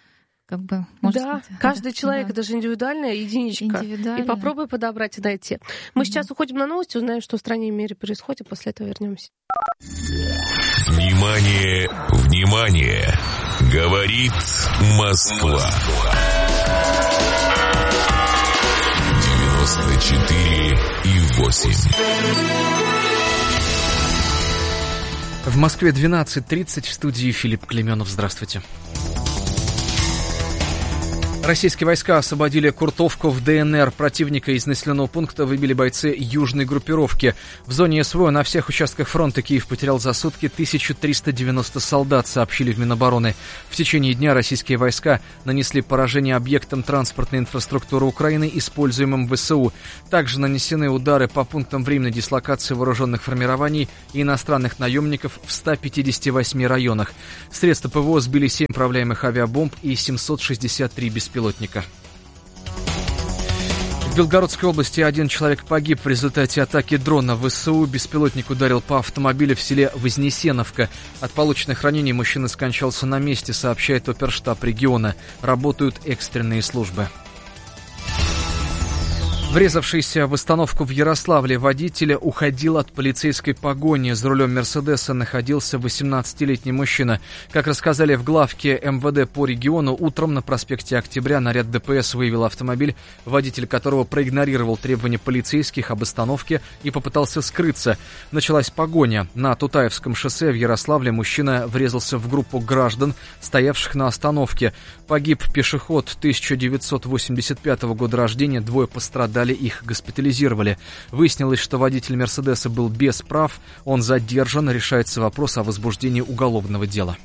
как бы... Может да, быть, каждый да, человек, да. это же индивидуальная единичка. Индивидуально. И попробуй подобрать и найти. Мы mm-hmm. сейчас уходим на новости, узнаем, что в стране и мире происходит, и после этого вернемся. Внимание, внимание! Говорит Москва. девяносто четыре и восемь. В Москве двенадцать тридцать, в студии Филипп Клеменов. Здравствуйте. Российские войска освободили Куртовку в ДНР. Противника из населенного пункта выбили бойцы южной группировки. В зоне СВО на всех участках фронта Киев потерял за сутки тысячу триста девяносто солдат, сообщили в Минобороны. В течение дня российские войска нанесли поражение объектам транспортной инфраструктуры Украины, используемым ВСУ. Также нанесены удары по пунктам временной дислокации вооруженных формирований и иностранных наемников в ста пятидесяти восьми районах. Средства ПВО сбили семь управляемых авиабомб и семьсот шестьдесят три беспилотника. Пилотника. В Белгородской области один человек погиб в результате атаки дрона ВСУ. Беспилотник ударил по автомобилю в селе Вознесеновка. От полученных ранений мужчина скончался на месте, сообщает оперштаб региона. Работают экстренные службы. Врезавшийся в остановку в Ярославле водитель уходил от полицейской погони. За рулем «Мерседеса» находился восемнадцатилетний мужчина. Как рассказали в главке МВД по региону, утром на проспекте Октября наряд ДПС выявил автомобиль, водитель которого проигнорировал требования полицейских об остановке и попытался скрыться. Началась погоня. На Тутаевском шоссе в Ярославле мужчина врезался в группу граждан, стоявших на остановке. Погиб пешеход тысяча девятьсот восемьдесят пятого года рождения, двое пострадали. Их госпитализировали. Выяснилось, что водитель «Мерседеса» был без прав. Он задержан. Решается вопрос о возбуждении уголовного дела.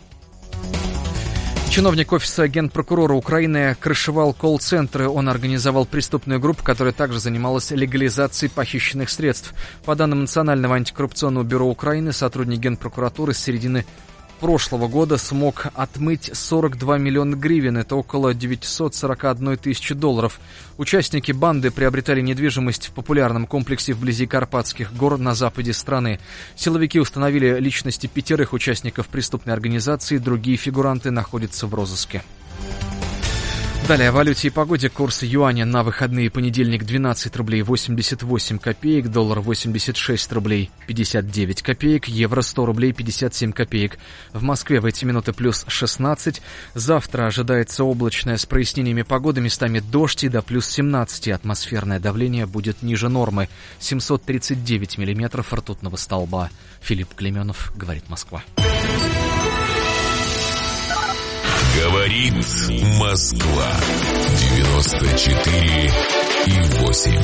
Чиновник офиса генпрокурора Украины крышевал колл-центры. Он организовал преступную группу, которая также занималась легализацией похищенных средств. По данным Национального антикоррупционного бюро Украины, сотрудник генпрокуратуры с середины прошлого года смог отмыть сорок два миллиона гривен, это около девятьсот сорок одна тысяча долларов. Участники банды приобретали недвижимость в популярном комплексе вблизи Карпатских гор на западе страны. Силовики установили личности пятерых участников преступной организации, другие фигуранты находятся в розыске. Далее о валюте и погоде. Курс юаня на выходные: понедельник двенадцать рублей восемьдесят восемь копеек, доллар восемьдесят шесть рублей пятьдесят девять копеек, евро сто рублей пятьдесят семь копеек. В Москве в эти минуты плюс шестнадцать. Завтра ожидается облачное с прояснениями погоды, местами дождь, и до плюс семнадцать. Атмосферное давление будет ниже нормы. семьсот тридцать девять миллиметров ртутного столба. Филипп Клеменов, говорит Москва. Говорит Москва. девяносто четыре и восемь.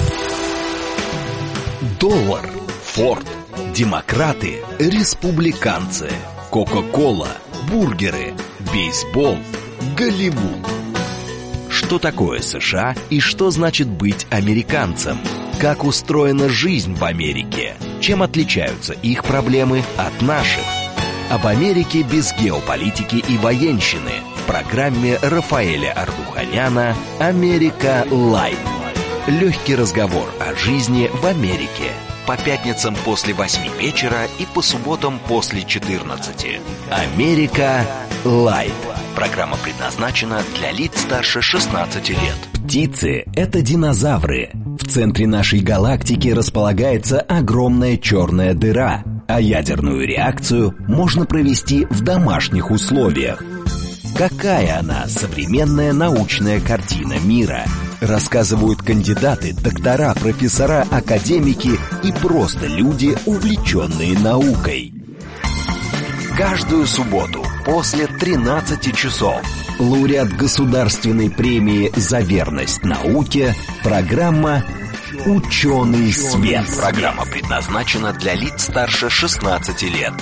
Доллар, Форд, демократы, республиканцы, Кока-кола, бургеры, бейсбол, Голливуд. Что такое США и что значит быть американцем? Как устроена жизнь в Америке? Чем отличаются их проблемы от наших? Об Америке без геополитики и военщины в программе Рафаэля Ардуханяна «Америка Лайт». Легкий разговор о жизни в Америке. По пятницам после восьми вечера и по субботам после четырнадцати. «Америка Лайт». Программа предназначена для лиц старше шестнадцати лет. Птицы – это динозавры. В центре нашей галактики располагается огромная черная дыра, а ядерную реакцию можно провести в домашних условиях. Какая она, современная научная картина мира? Рассказывают кандидаты, доктора, профессора, академики и просто люди, увлеченные наукой. Каждую субботу после тринадцати часов лауреат государственной премии за верность науке, программа «Ученый свет». Программа предназначена для лиц старше шестнадцати лет.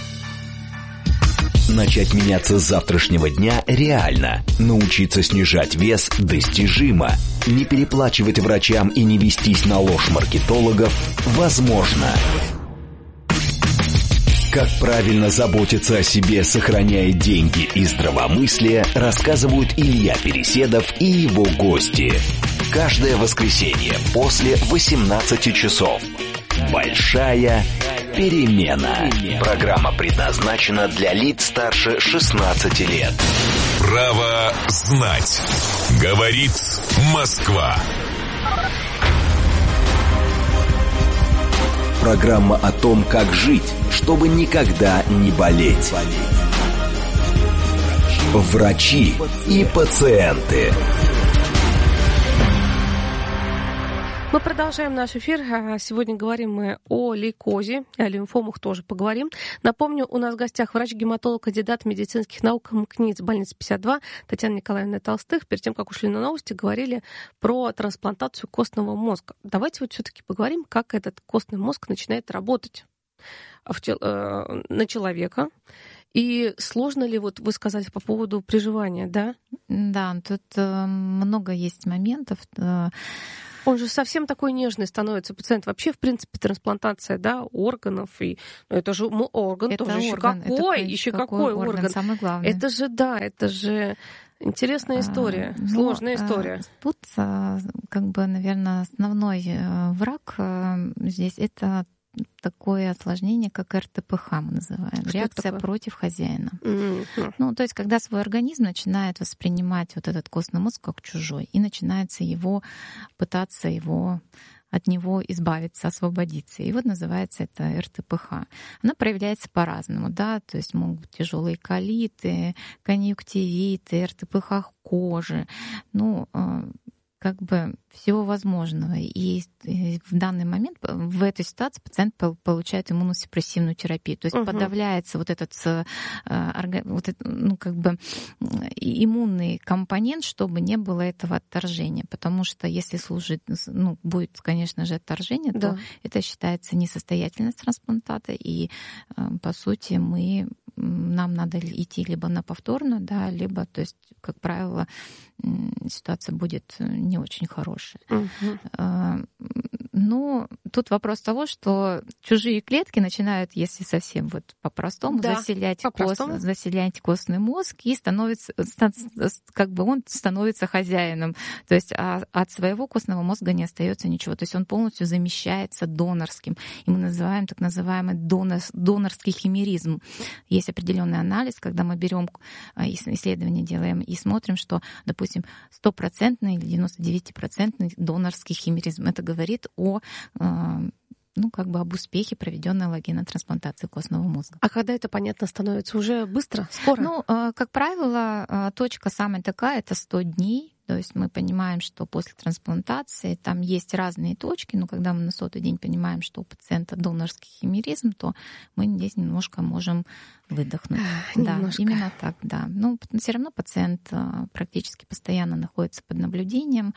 Начать меняться с завтрашнего дня реально. Научиться снижать вес достижимо. Не переплачивать врачам и не вестись на ложь маркетологов возможно. Как правильно заботиться о себе, сохраняя деньги и здравомыслие, рассказывают Илья Переседов и его гости. Каждое воскресенье после восемнадцати часов. Большая Перемена. Программа предназначена для лиц старше шестнадцати лет. Право знать. Говорит Москва. Программа о том, как жить, чтобы никогда не болеть. Врачи и пациенты. Мы продолжаем наш эфир. Сегодня говорим мы о лейкозе, о лимфомах тоже поговорим. Напомню, у нас в гостях врач-гематолог, кандидат медицинских наук МКНИЦ, больница пятьдесят два, Татьяна Николаевна Толстых. Перед тем, как ушли на новости, говорили про трансплантацию костного мозга. Давайте вот все-таки поговорим, как этот костный мозг начинает работать в тел- э, на человека. И сложно ли, вот вы сказали по поводу приживания, да? Да, тут э, много есть моментов. Э, Он же совсем такой нежный становится пациент. Вообще, в принципе, трансплантация, да, органов. И, ну, это же орган это тоже орган, еще какой, это, еще какой, какой орган, орган. самое главное. Это же, да, это же интересная история, а, сложная ну, история. Тут, как бы, наверное, основной враг здесь это такое осложнение, как эр тэ пэ ха мы называем. Что реакция против хозяина. Mm-hmm. Ну, то есть, когда свой организм начинает воспринимать вот этот костный мозг как чужой, и начинается его, пытаться его от него избавиться, освободиться. И вот называется это эр тэ пэ ха. Она проявляется по-разному, да, то есть могут быть тяжелые колиты, конъюнктивиты, эр тэ пэ ха кожи. Ну, как бы всего возможного. И в данный момент, в этой ситуации пациент получает иммуносупрессивную терапию. То есть угу. подавляется вот этот, вот это, ну, как бы иммунный компонент, чтобы не было этого отторжения. Потому что если служит, ну, будет, конечно же, отторжение, да. то это считается несостоятельность трансплантата. И, по сути, мы, нам надо идти либо на повторную, да, либо, то есть, как правило, ситуация будет не очень хорошая. Uh-huh. Ну, тут вопрос того, что чужие клетки начинают, если совсем вот по-простому, да, заселять, по-простому. Кост, заселять костный мозг, и становится, как бы он становится хозяином. То есть а от своего костного мозга не остается ничего. То есть он полностью замещается донорским. И мы называем так называемый донор, донорский химеризм. Есть определенный анализ, когда мы берем исследования, делаем и смотрим, что, допустим, стопроцентный или девяносто девять процентов донорский химеризм. Это говорит о, ну, как бы об успехе проведенной аллогенной трансплантации костного мозга. А когда это, понятно, становится? Уже быстро, скоро? Ну, как правило, точка самая такая — это сто дней. То есть мы понимаем, что после трансплантации там есть разные точки, но когда мы на сотый день понимаем, что у пациента донорский химеризм, то мы здесь немножко можем выдохнуть. Немножко. Да, именно так, да. Но все равно пациент практически постоянно находится под наблюдением,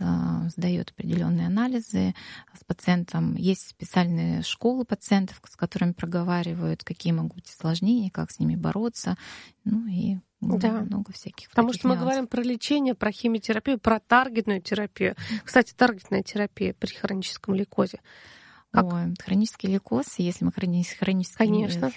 сдает определенные анализы. С пациентом есть специальные школы пациентов, с которыми проговаривают, какие могут быть осложнения, как с ними бороться. Ну и много, да. много всяких. Потому что мы нюансов. говорим про лечение, про химиотерапию, про таргетную терапию. Кстати, таргетная терапия при хроническом лейкозе. Как? Ой, хронический лейкоз, если мы хронический... Конечно.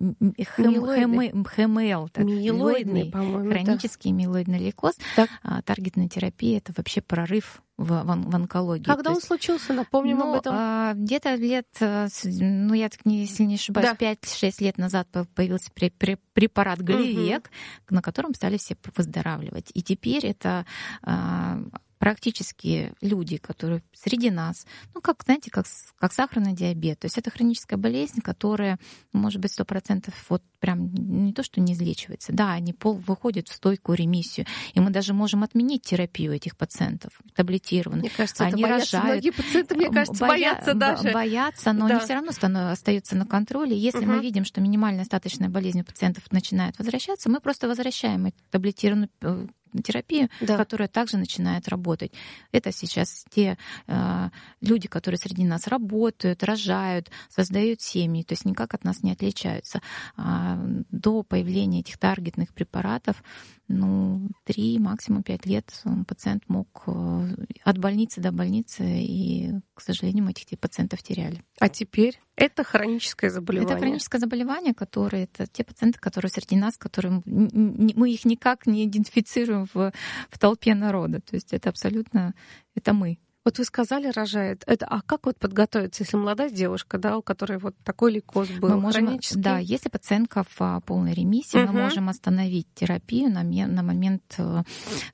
ХМЛ, так, миелоидный, по-моему, хронический да. миелоидный лейкоз. А, таргетная терапия — это вообще прорыв в, в, в онкологии. Когда То он есть, случился? Напомним ну, об этом. А, где-то лет, ну, я так не, если не ошибаюсь, да. пять-шесть лет назад появился препарат Гливек, угу. на котором стали все выздоравливать. И теперь это... практически люди, которые среди нас, ну, как, знаете, как, как сахарный диабет. То есть это хроническая болезнь, которая, может быть, сто процентов вот прям не то, что не излечивается. Да, они пол выходят в стойкую ремиссию. И мы даже можем отменить терапию этих пациентов, таблетированных. Мне кажется, они это боятся. рожают. Многие пациенты, мне кажется, боя... боятся даже. Боятся, но да. они все равно станов... остаются на контроле. Если угу. мы видим, что минимальная остаточная болезнь у пациентов начинает возвращаться, мы просто возвращаем эту таблетированную терапию, да. которая также начинает работать. Это сейчас те э, люди, которые среди нас работают, рожают, создают семьи, то есть никак от нас не отличаются. А до появления этих таргетных препаратов, ну, три, максимум пять лет пациент мог от больницы до больницы, и, к сожалению, мы этих пациентов теряли. А теперь это хроническое заболевание? Это хроническое заболевание, которое, это те пациенты, которые среди нас, которые мы их никак не идентифицируем в, в толпе народа. То есть это абсолютно, это мы. Вот вы сказали, рожает. Это, а как вот подготовиться, если молодая девушка, да, у которой вот такой лейкоз был мы можем, хронический? Да, если пациентка в полной ремиссии, угу. мы можем остановить терапию на, на момент э,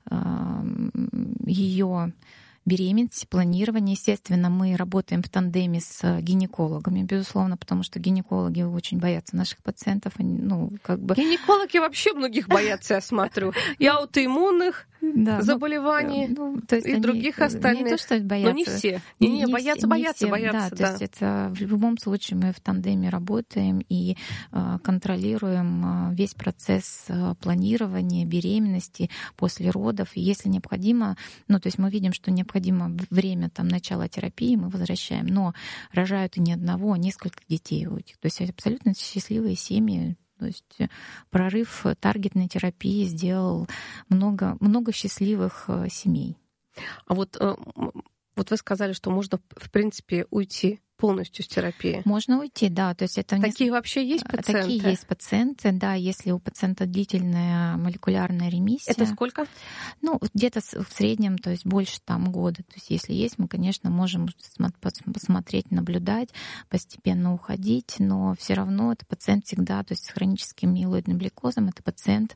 ее беременности, планирования. Естественно, мы работаем в тандеме с гинекологами, безусловно, потому что гинекологи очень боятся наших пациентов. Они, ну, как бы... Гинекологи вообще многих боятся, я смотрю. И аутоиммунных да, заболеваний, ну, то есть и они, других остальных. Не то, что боятся. Но не все. Не, не, не боятся, не боятся, все, боятся. Да, да. То есть это в любом случае мы в тандеме работаем и э, контролируем э, весь процесс э, планирования беременности после родов. И если необходимо, ну, то есть мы видим, что необходимо время там, начала терапии, мы возвращаем. Но рожают и не одного, а несколько детей у этих. То есть абсолютно счастливые семьи. То есть прорыв таргетной терапии сделал много, много счастливых семей. А вот, вот вы сказали, что можно, в принципе, уйти полностью с терапии. Можно уйти, да. То есть это такие не... вообще есть пациенты? Такие есть пациенты, да. Если у пациента длительная молекулярная ремиссия. Это сколько? Ну, где-то в среднем, то есть больше там года. То есть если есть, мы, конечно, можем посмотреть, наблюдать, постепенно уходить, но все равно это пациент всегда, то есть с хроническим миелоидным лейкозом, это пациент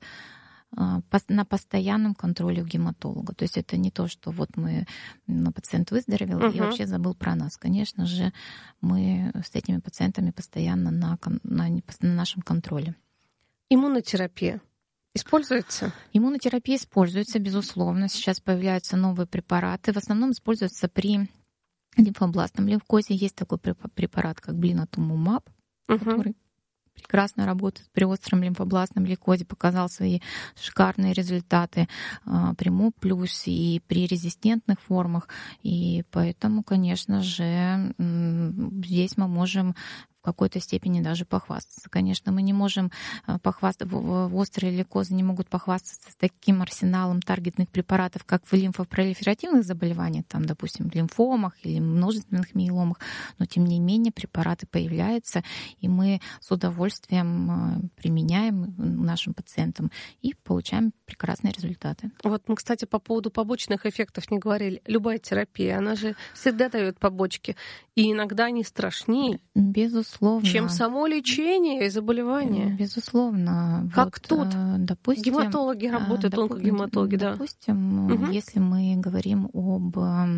на постоянном контроле у гематолога. То есть это не то, что вот мы, пациент выздоровел uh-huh. и вообще забыл про нас. Конечно же, мы с этими пациентами постоянно на, на, на нашем контроле. Иммунотерапия используется? Иммунотерапия используется, безусловно. Сейчас появляются новые препараты. В основном используются при лимфобластном лейкозе. Есть такой препарат, как блинатумумаб, uh-huh. который прекрасно работает при остром лимфобластном лейкозе, показал свои шикарные результаты при МО плюс и при резистентных формах. И поэтому, конечно же, здесь мы можем в какой-то степени даже похвастаться. Конечно, мы не можем похвастаться, в острые лейкозы не могут похвастаться с таким арсеналом таргетных препаратов, как в лимфопролиферативных заболеваниях, там, допустим, в лимфомах или множественных миеломах, но тем не менее препараты появляются, и мы с удовольствием применяем нашим пациентам и получаем прекрасные результаты. Вот мы, кстати, по поводу побочных эффектов не говорили. Любая терапия, она же всегда дает побочки, и иногда они страшнее. Безусловно. Чем само лечение и заболевание. Безусловно. Как вот, тут? Допустим, гематологи работают, доп... онкогематологи, да. Допустим, угу. если мы говорим об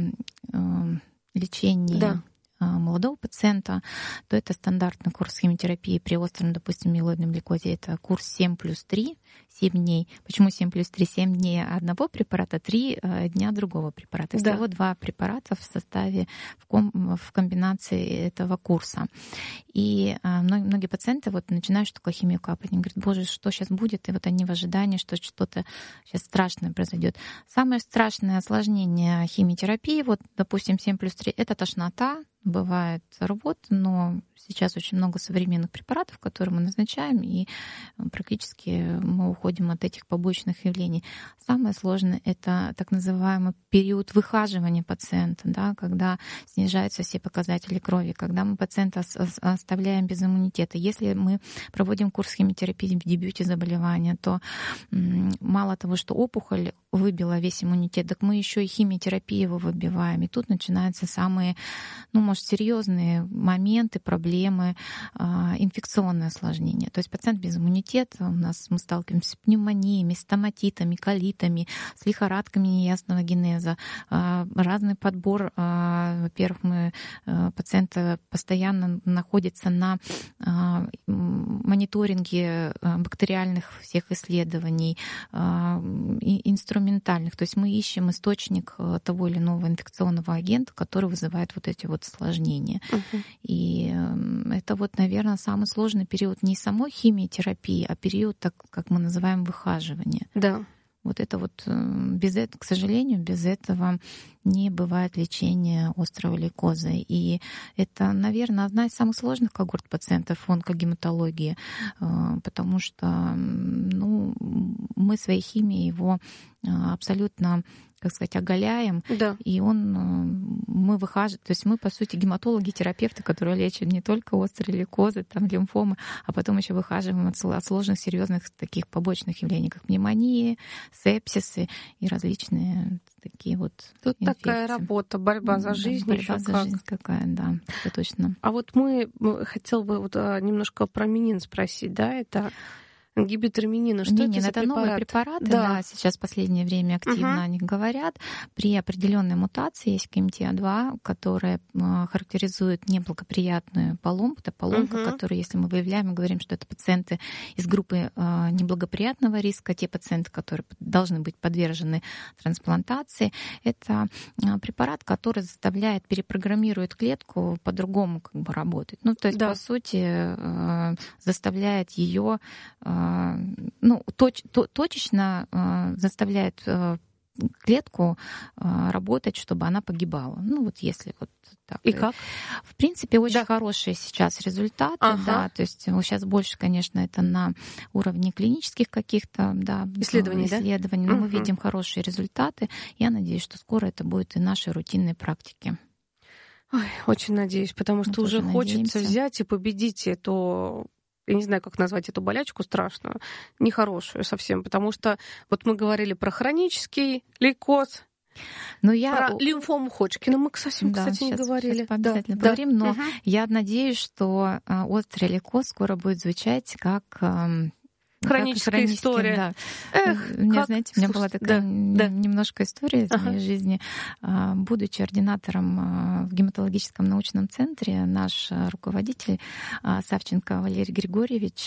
э, лечении да. молодого пациента, то это стандартный курс химиотерапии при остром, допустим, миелоидном лейкозе. Это курс семь плюс три, семь дней. Почему семь плюс три? семь дней одного препарата, три дня другого препарата. Всего да. два препарата в составе, в, ком, в комбинации этого курса. И многие пациенты вот начинают что такое химию капать. Они говорят, боже, что сейчас будет? И вот они в ожидании, что что-то сейчас страшное произойдет. Самое страшное осложнение химиотерапии, вот, допустим, семь плюс три, это тошнота, бывает рвота, но сейчас очень много современных препаратов, которые мы назначаем, и практически мы уходим от этих побочных явлений. Самое сложное — это так называемый период выхаживания пациента, да, когда снижаются все показатели крови, когда мы пациента оставляем без иммунитета. Если мы проводим курс химиотерапии в дебюте заболевания, то мало того, что опухоль выбила весь иммунитет, так мы еще и химиотерапией его выбиваем. И тут начинаются самые, ну, может, серьезные моменты, проблемы, инфекционные осложнения. То есть пациент без иммунитета, у нас мы сталкиваемся с пневмониями, стоматитами, колитами, с лихорадками неясного генеза, разный подбор. Во-первых, мы, пациент постоянно находится на мониторинге бактериальных всех исследований, инструментальных. То есть мы ищем источник того или иного инфекционного агента, который вызывает вот эти вот осложнения. Uh-huh. И это вот, наверное, самый сложный период не самой химиотерапии, а период, так как мы называем, выхаживания. Да. Вот это вот без этого, к сожалению, без этого не бывает лечения острого лейкоза. И это, наверное, одна из самых сложных когорт пациентов в онкогематологии, потому что, ну, мы своей химией его абсолютно, как сказать, оголяем, да. и он, мы выхаживаем, то есть мы, по сути, гематологи, терапевты, которые лечат не только острые лейкозы, там, лимфомы, а потом еще выхаживаем от, от сложных, серьезных таких побочных явлений, как пневмонии, сепсисы и различные такие вот Тут инфекции. Такая работа, борьба за жизнь. Борьба за как. жизнь какая, да, это точно. А вот мы, хотел бы вот немножко про минин спросить, да, это... Ингибитор минина, что Минин, это за это препарат? новые препараты, да. да, сейчас в последнее время активно угу. о них говорят. При определенной мутации есть ка эм тэ а два, которая характеризует неблагоприятную поломку. Это поломка, угу. которую, если мы выявляем, мы говорим, что это пациенты из группы неблагоприятного риска, те пациенты, которые должны быть подвержены трансплантации. Это препарат, который заставляет, перепрограммирует клетку по-другому как бы работать. Ну, то есть, да. по сути, заставляет ее ну, точ, то, точечно э, заставляет э, клетку э, работать, чтобы она погибала. Ну, вот если вот так. И как? В принципе, очень да. хорошие сейчас результаты, ага. да, то есть сейчас больше, конечно, это на уровне клинических каких-то, да, исследований, исследований, да? но угу. мы видим хорошие результаты. Я надеюсь, что скоро это будет и нашей рутинной практике. Ой, очень надеюсь, потому что мы уже хочется надеемся. взять и победить эту... Я не знаю, как назвать эту болячку страшную, нехорошую совсем, потому что вот мы говорили про хронический лейкоз, но я... про лимфому Ходжкина мы, кстати, да, кстати, сейчас, не говорили. Сейчас обязательно да, поговорим, да. но угу. я надеюсь, что острый лейкоз скоро будет звучать как... Хроническая история. Да. Эх, Мне, как... знаете, у меня была такая да, немножко история из ага. моей жизни. Будучи ординатором в гематологическом научном центре, наш руководитель Савченко Валерий Григорьевич,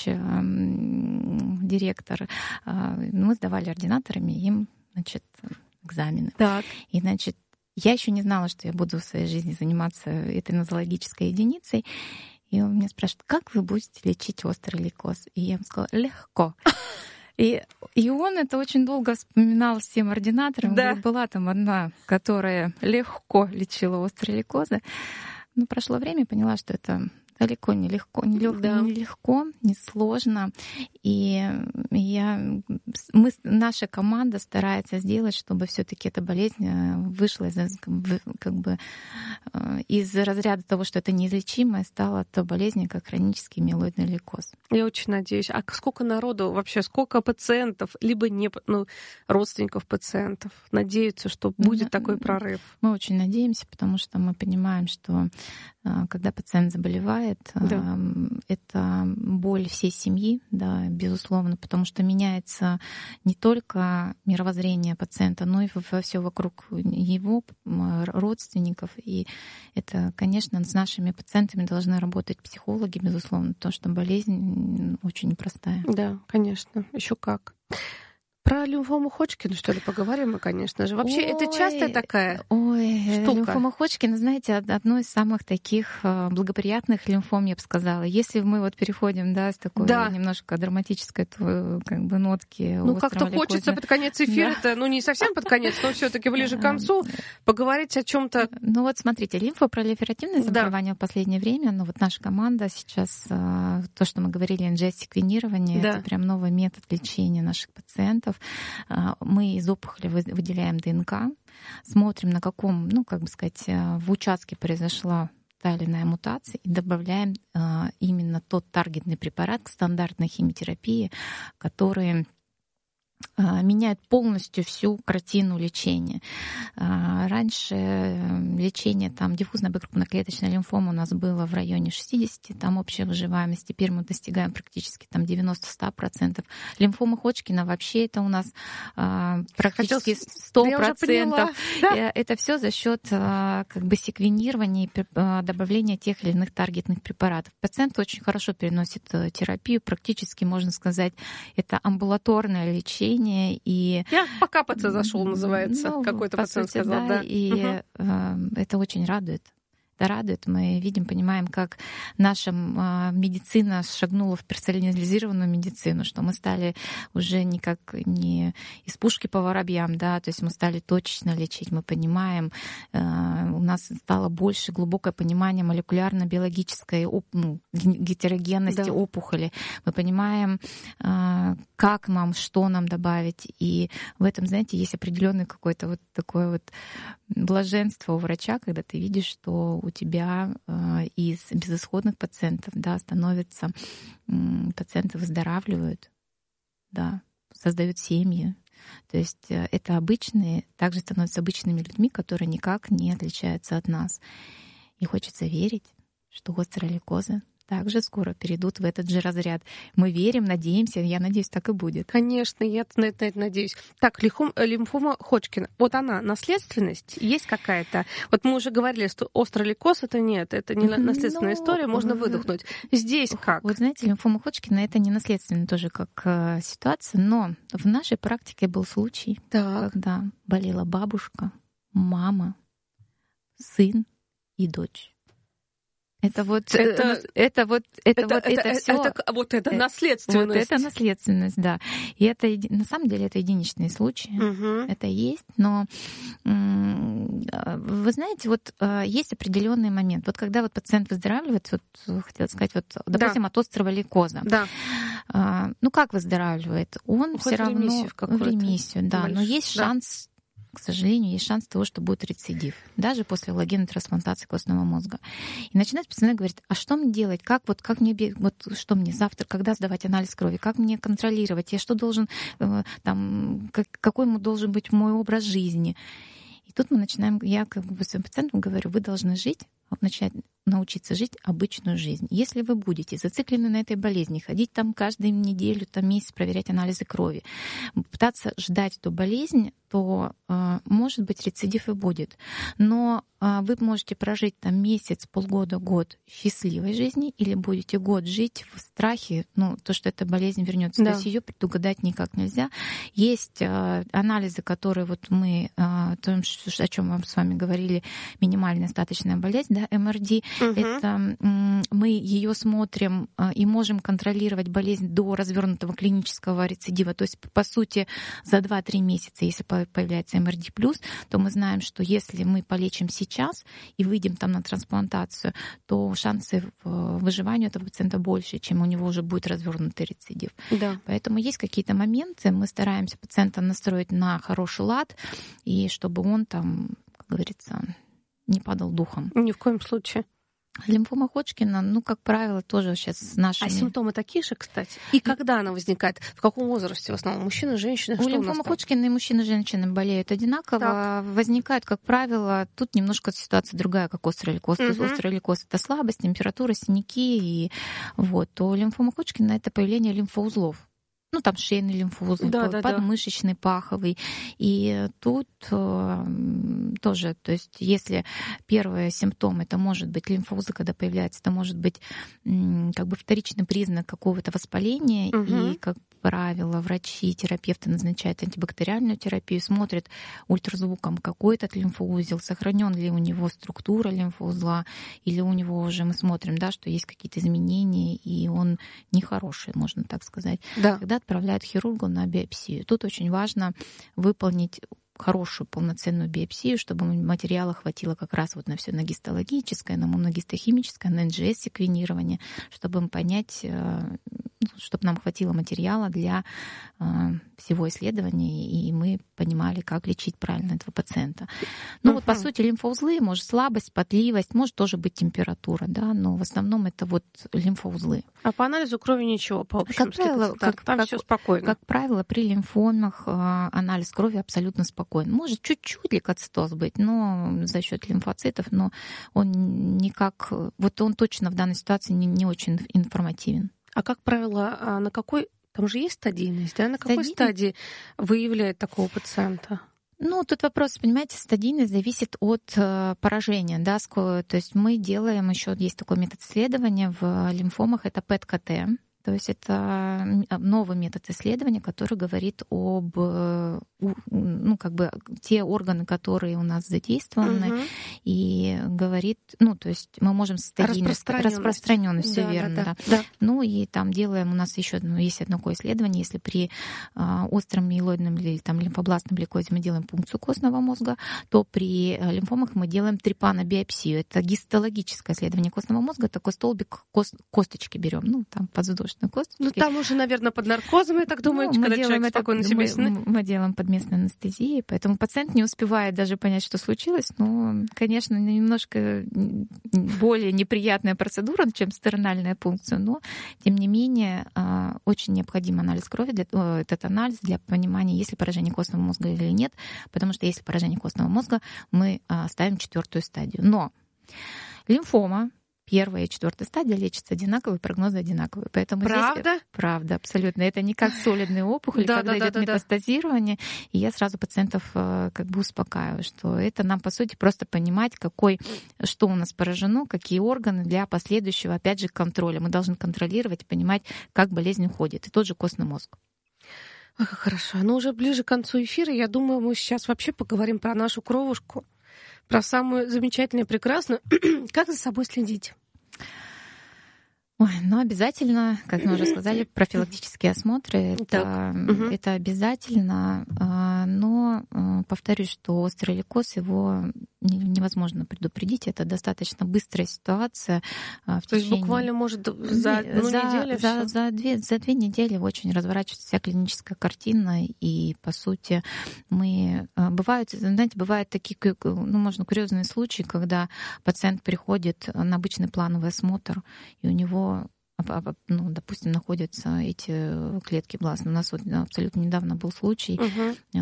директор, мы сдавали ординаторами им, значит, экзамены. Так. И, значит, я еще не знала, что я буду в своей жизни заниматься этой нозологической единицей. И он меня спрашивает, как вы будете лечить острый лейкоз? И я ему сказала, легко. И, и он это очень долго вспоминал всем ординаторам. Да. Говорит, была там одна, которая легко лечила острые лейкозы. Но прошло время, поняла, что это далеко не легко, не, лег, да. не легко, не сложно. И я, мы, наша команда старается сделать, чтобы все-таки эта болезнь вышла из, как бы, из разряда того, что это неизлечимо, и стала той болезнью, как хронический миелоидный лейкоз. Я очень надеюсь. А сколько народу вообще, сколько пациентов, либо не, ну, родственников пациентов надеются, что будет мы, такой прорыв? Мы очень надеемся, потому что мы понимаем, что когда пациент заболевает, да. это боль всей семьи, да, безусловно, потому что меняется не только мировоззрение пациента, но и все вокруг его, родственников. И это, конечно, с нашими пациентами должны работать психологи, безусловно, потому что болезнь очень непростая. Да, конечно, еще как. Про лимфому Ходжкина, что ли, поговорим мы, конечно же. Вообще, ой, это частая такая ой, штука? Лимфома Ходжкина, знаете, одно из самых таких благоприятных лимфом, я бы сказала. Если мы вот переходим, да, с такой да. немножко драматической как бы нотки. Ну, как-то лейкоза. Хочется под конец эфира-то, да. ну, не совсем под конец, но все-таки ближе к концу, поговорить о чем-то. Ну, вот смотрите, лимфопролиферативное заболевание да. в последнее время, ну, вот наша команда сейчас, то, что мы говорили, эн джи эс-секвенирование, да. это прям новый метод лечения наших пациентов. Мы из опухоли выделяем ДНК, смотрим, на каком, ну, как бы сказать, в участке произошла та или иная мутация, и добавляем именно тот таргетный препарат к стандартной химиотерапии, который меняет полностью всю картину лечения. Раньше лечение там, диффузной крупноклеточной лимфомы у нас было в районе шестидесяти, там общая выживаемость. Теперь мы достигаем практически там девяносто-сто процентов. Лимфома Ходжкина вообще это у нас практически сто процентов. Да. Это все за счет как бы секвенирования и добавления тех или иных таргетных препаратов. Пациент очень хорошо переносит терапию, практически, можно сказать, это амбулаторное лечение. И... Я покапаться зашел, называется. Ну, Какой-то пациент сути, сказал, да. да. И угу. э, это очень радует. это радует. Мы видим, понимаем, как наша медицина шагнула в персонализированную медицину, что мы стали уже никак не из пушки по воробьям, да, то есть мы стали точечно лечить, мы понимаем, у нас стало больше глубокое понимание молекулярно-биологической ну, гетерогенности да. опухоли. Мы понимаем, как нам, что нам добавить. И в этом, знаете, есть определенный какой-то вот такое вот блаженство у врача, когда ты видишь, что у тебя э, из безысходных пациентов, да, становятся э, пациенты выздоравливают, да, создают семьи. То есть э, это обычные, также становятся обычными людьми, которые никак не отличаются от нас. И хочется верить, что остролейкозы также скоро перейдут в этот же разряд. Мы верим, надеемся, я надеюсь, так и будет. Конечно, я на это, на это надеюсь. Так, лимфома Ходжкина. Вот она, наследственность есть какая-то? Вот мы уже говорили, что острый лейкоз это нет, это не наследственная Но... история, можно выдохнуть. Здесь как? Вот знаете, лимфома Ходжкина это не наследственная тоже как э, ситуация, но в нашей практике был случай, так. когда болела бабушка, мама, сын и дочь. Это вот это, это вот это, это вот это, это все это, вот это наследственность. Вот это наследственность, да. И это на самом деле это единичные случаи. Угу. Это есть, но вы знаете, вот есть определенный момент. Вот когда вот пациент выздоравливает, вот хотела сказать, вот допустим да. от острого лейкоза. Да. Ну как выздоравливает? Он Уходит все равно в ремиссию, в ремиссию, да. Но есть да. шанс. К сожалению, есть шанс того, что будет рецидив, даже после аллогенной трансплантации костного мозга. И начинает пациент говорить, а что мне делать, как вот, как мне, вот что мне завтра, когда сдавать анализ крови, как мне контролировать, я что должен, там, как, какой должен быть мой образ жизни. И тут мы начинаем, я как бы своим пациентам говорю, вы должны жить, начать научиться жить обычную жизнь. Если вы будете зациклены на этой болезни, ходить там каждую неделю, там месяц, проверять анализы крови, пытаться ждать эту болезнь, то, э, может быть, рецидив и будет. Но э, вы можете прожить там месяц, полгода, год счастливой жизни или будете год жить в страхе, ну, то, что эта болезнь вернется. Да. То есть ее предугадать никак нельзя. Есть э, анализы, которые вот мы, э, то, о чем мы с вами говорили, минимальная остаточная болезнь, да, эм эр дэ, угу. это э, мы ее смотрим э, и можем контролировать болезнь до развернутого клинического рецидива. То есть, по сути, за два-три месяца, если появляется эм эр дэ плюс, то мы знаем, что если мы полечим сейчас и выйдем там на трансплантацию, то шансы выживания этого пациента больше, чем у него уже будет развернутый рецидив. Да. Поэтому есть какие-то моменты, мы стараемся пациента настроить на хороший лад, и чтобы он там, как говорится, не падал духом. Ни в коем случае. Лимфома Ходжкина, ну, как правило, тоже сейчас с нашими... А симптомы такие же, кстати? И когда она возникает? В каком возрасте в основном? Мужчины, женщины? У лимфомы Ходжкина и мужчины, и женщины болеют одинаково. Так. Возникают, как правило, тут немножко ситуация другая, как острый лейкоз. Угу. Острый лейкоз — это слабость, температура, синяки. И вот. То лимфома Ходжкина — это появление лимфоузлов. Ну, там шейный лимфоузел, да, подмышечный, да. паховый. И тут э, тоже, то есть если первый симптом, это может быть лимфоузлы, когда появляется, это может быть м, как бы вторичный признак какого-то воспаления, угу. и, как правило, врачи, терапевты назначают антибактериальную терапию, смотрят ультразвуком, какой этот лимфоузел, сохранен ли у него структура лимфоузла, или у него уже мы смотрим, да, что есть какие-то изменения, и он нехороший, можно так сказать. Да. Когда отправляют хирургу на биопсию. Тут очень важно выполнить хорошую полноценную биопсию, чтобы материала хватило как раз вот на все на гистологическое, на иммуногистохимическое, на эн джи эс-секвенирование, чтобы понять, чтобы нам хватило материала для всего исследования, и мы понимали, как лечить правильно этого пациента. Ну uh-huh. вот, по сути, лимфоузлы, может, слабость, потливость, может тоже быть температура, да, но в основном это вот лимфоузлы. А по анализу крови ничего, по общему? Как правило, как, там как, все спокойно. Как правило, при лимфомах анализ крови абсолютно спокойный. Может чуть-чуть лейкоцитоз быть, но за счет лимфоцитов, но он никак, вот он точно в данной ситуации не, не очень информативен. А как правило, на какой, там же есть стадийность, да? На какой Стадийность? стадии выявляют такого пациента? Ну, тут вопрос, понимаете, стадийность зависит от э, поражения, да, то есть мы делаем, еще есть такой метод исследования в лимфомах, это пэт ка тэ. То есть это новый метод исследования, который говорит об ну, как бы те органы, которые у нас задействованы, угу. и говорит, ну, то есть мы можем стадийность, распространенность, все да, верно, да, да. Да. Ну, и там делаем, у нас еще одно, есть одно такое исследование, если при а, остром миелоидном или там лимфобластном лейкозе мы делаем пункцию костного мозга, то при лимфомах мы делаем трепанобиопсию. Это гистологическое исследование костного мозга, такой столбик кост, косточки берем, ну, там подвздошные косточки. Ну, там уже, наверное, под наркозом, я так думаю, ну, когда человек это, спокойно себе мы, сны. мы делаем под местной анестезией, поэтому пациент не успевает даже понять, что случилось, но, конечно, немножко более неприятная процедура, чем стернальная пункция, но, тем не менее, очень необходим анализ крови, для, этот анализ для понимания, есть ли поражение костного мозга или нет, потому что если поражение костного мозга, мы ставим четвертую стадию. Но лимфома, первая и четвертая стадия лечатся одинаковые, прогнозы одинаковые. Поэтому правда? Здесь, правда, абсолютно. Это не как солидные опухоли, да, когда да, идет да, метастазирование. Да. И я сразу пациентов как бы успокаиваю, что это нам, по сути, просто понимать, какой, что у нас поражено, какие органы для последующего, опять же, контроля. Мы должны контролировать, понимать, как болезнь уходит. И тот же костный мозг. Ах, хорошо. Но уже ближе к концу эфира, я думаю, мы сейчас вообще поговорим про нашу кровушку, про самую замечательную, прекрасную. Как за собой следить? Ой, ну, обязательно, как мы уже сказали, профилактические осмотры. Это, угу. это обязательно. Но повторюсь, что острый лейкоз, его невозможно предупредить. Это достаточно быстрая ситуация. В То есть буквально может за одну за, неделю за, за, две, за две недели очень разворачивается вся клиническая картина. И, по сути, мы... Бывают, знаете, бывают такие, ну, можно курьезные случаи, когда пациент приходит на обычный плановый осмотр, и у него ну, допустим, находятся эти клетки бластные. У нас вот абсолютно недавно был случай. Uh-huh.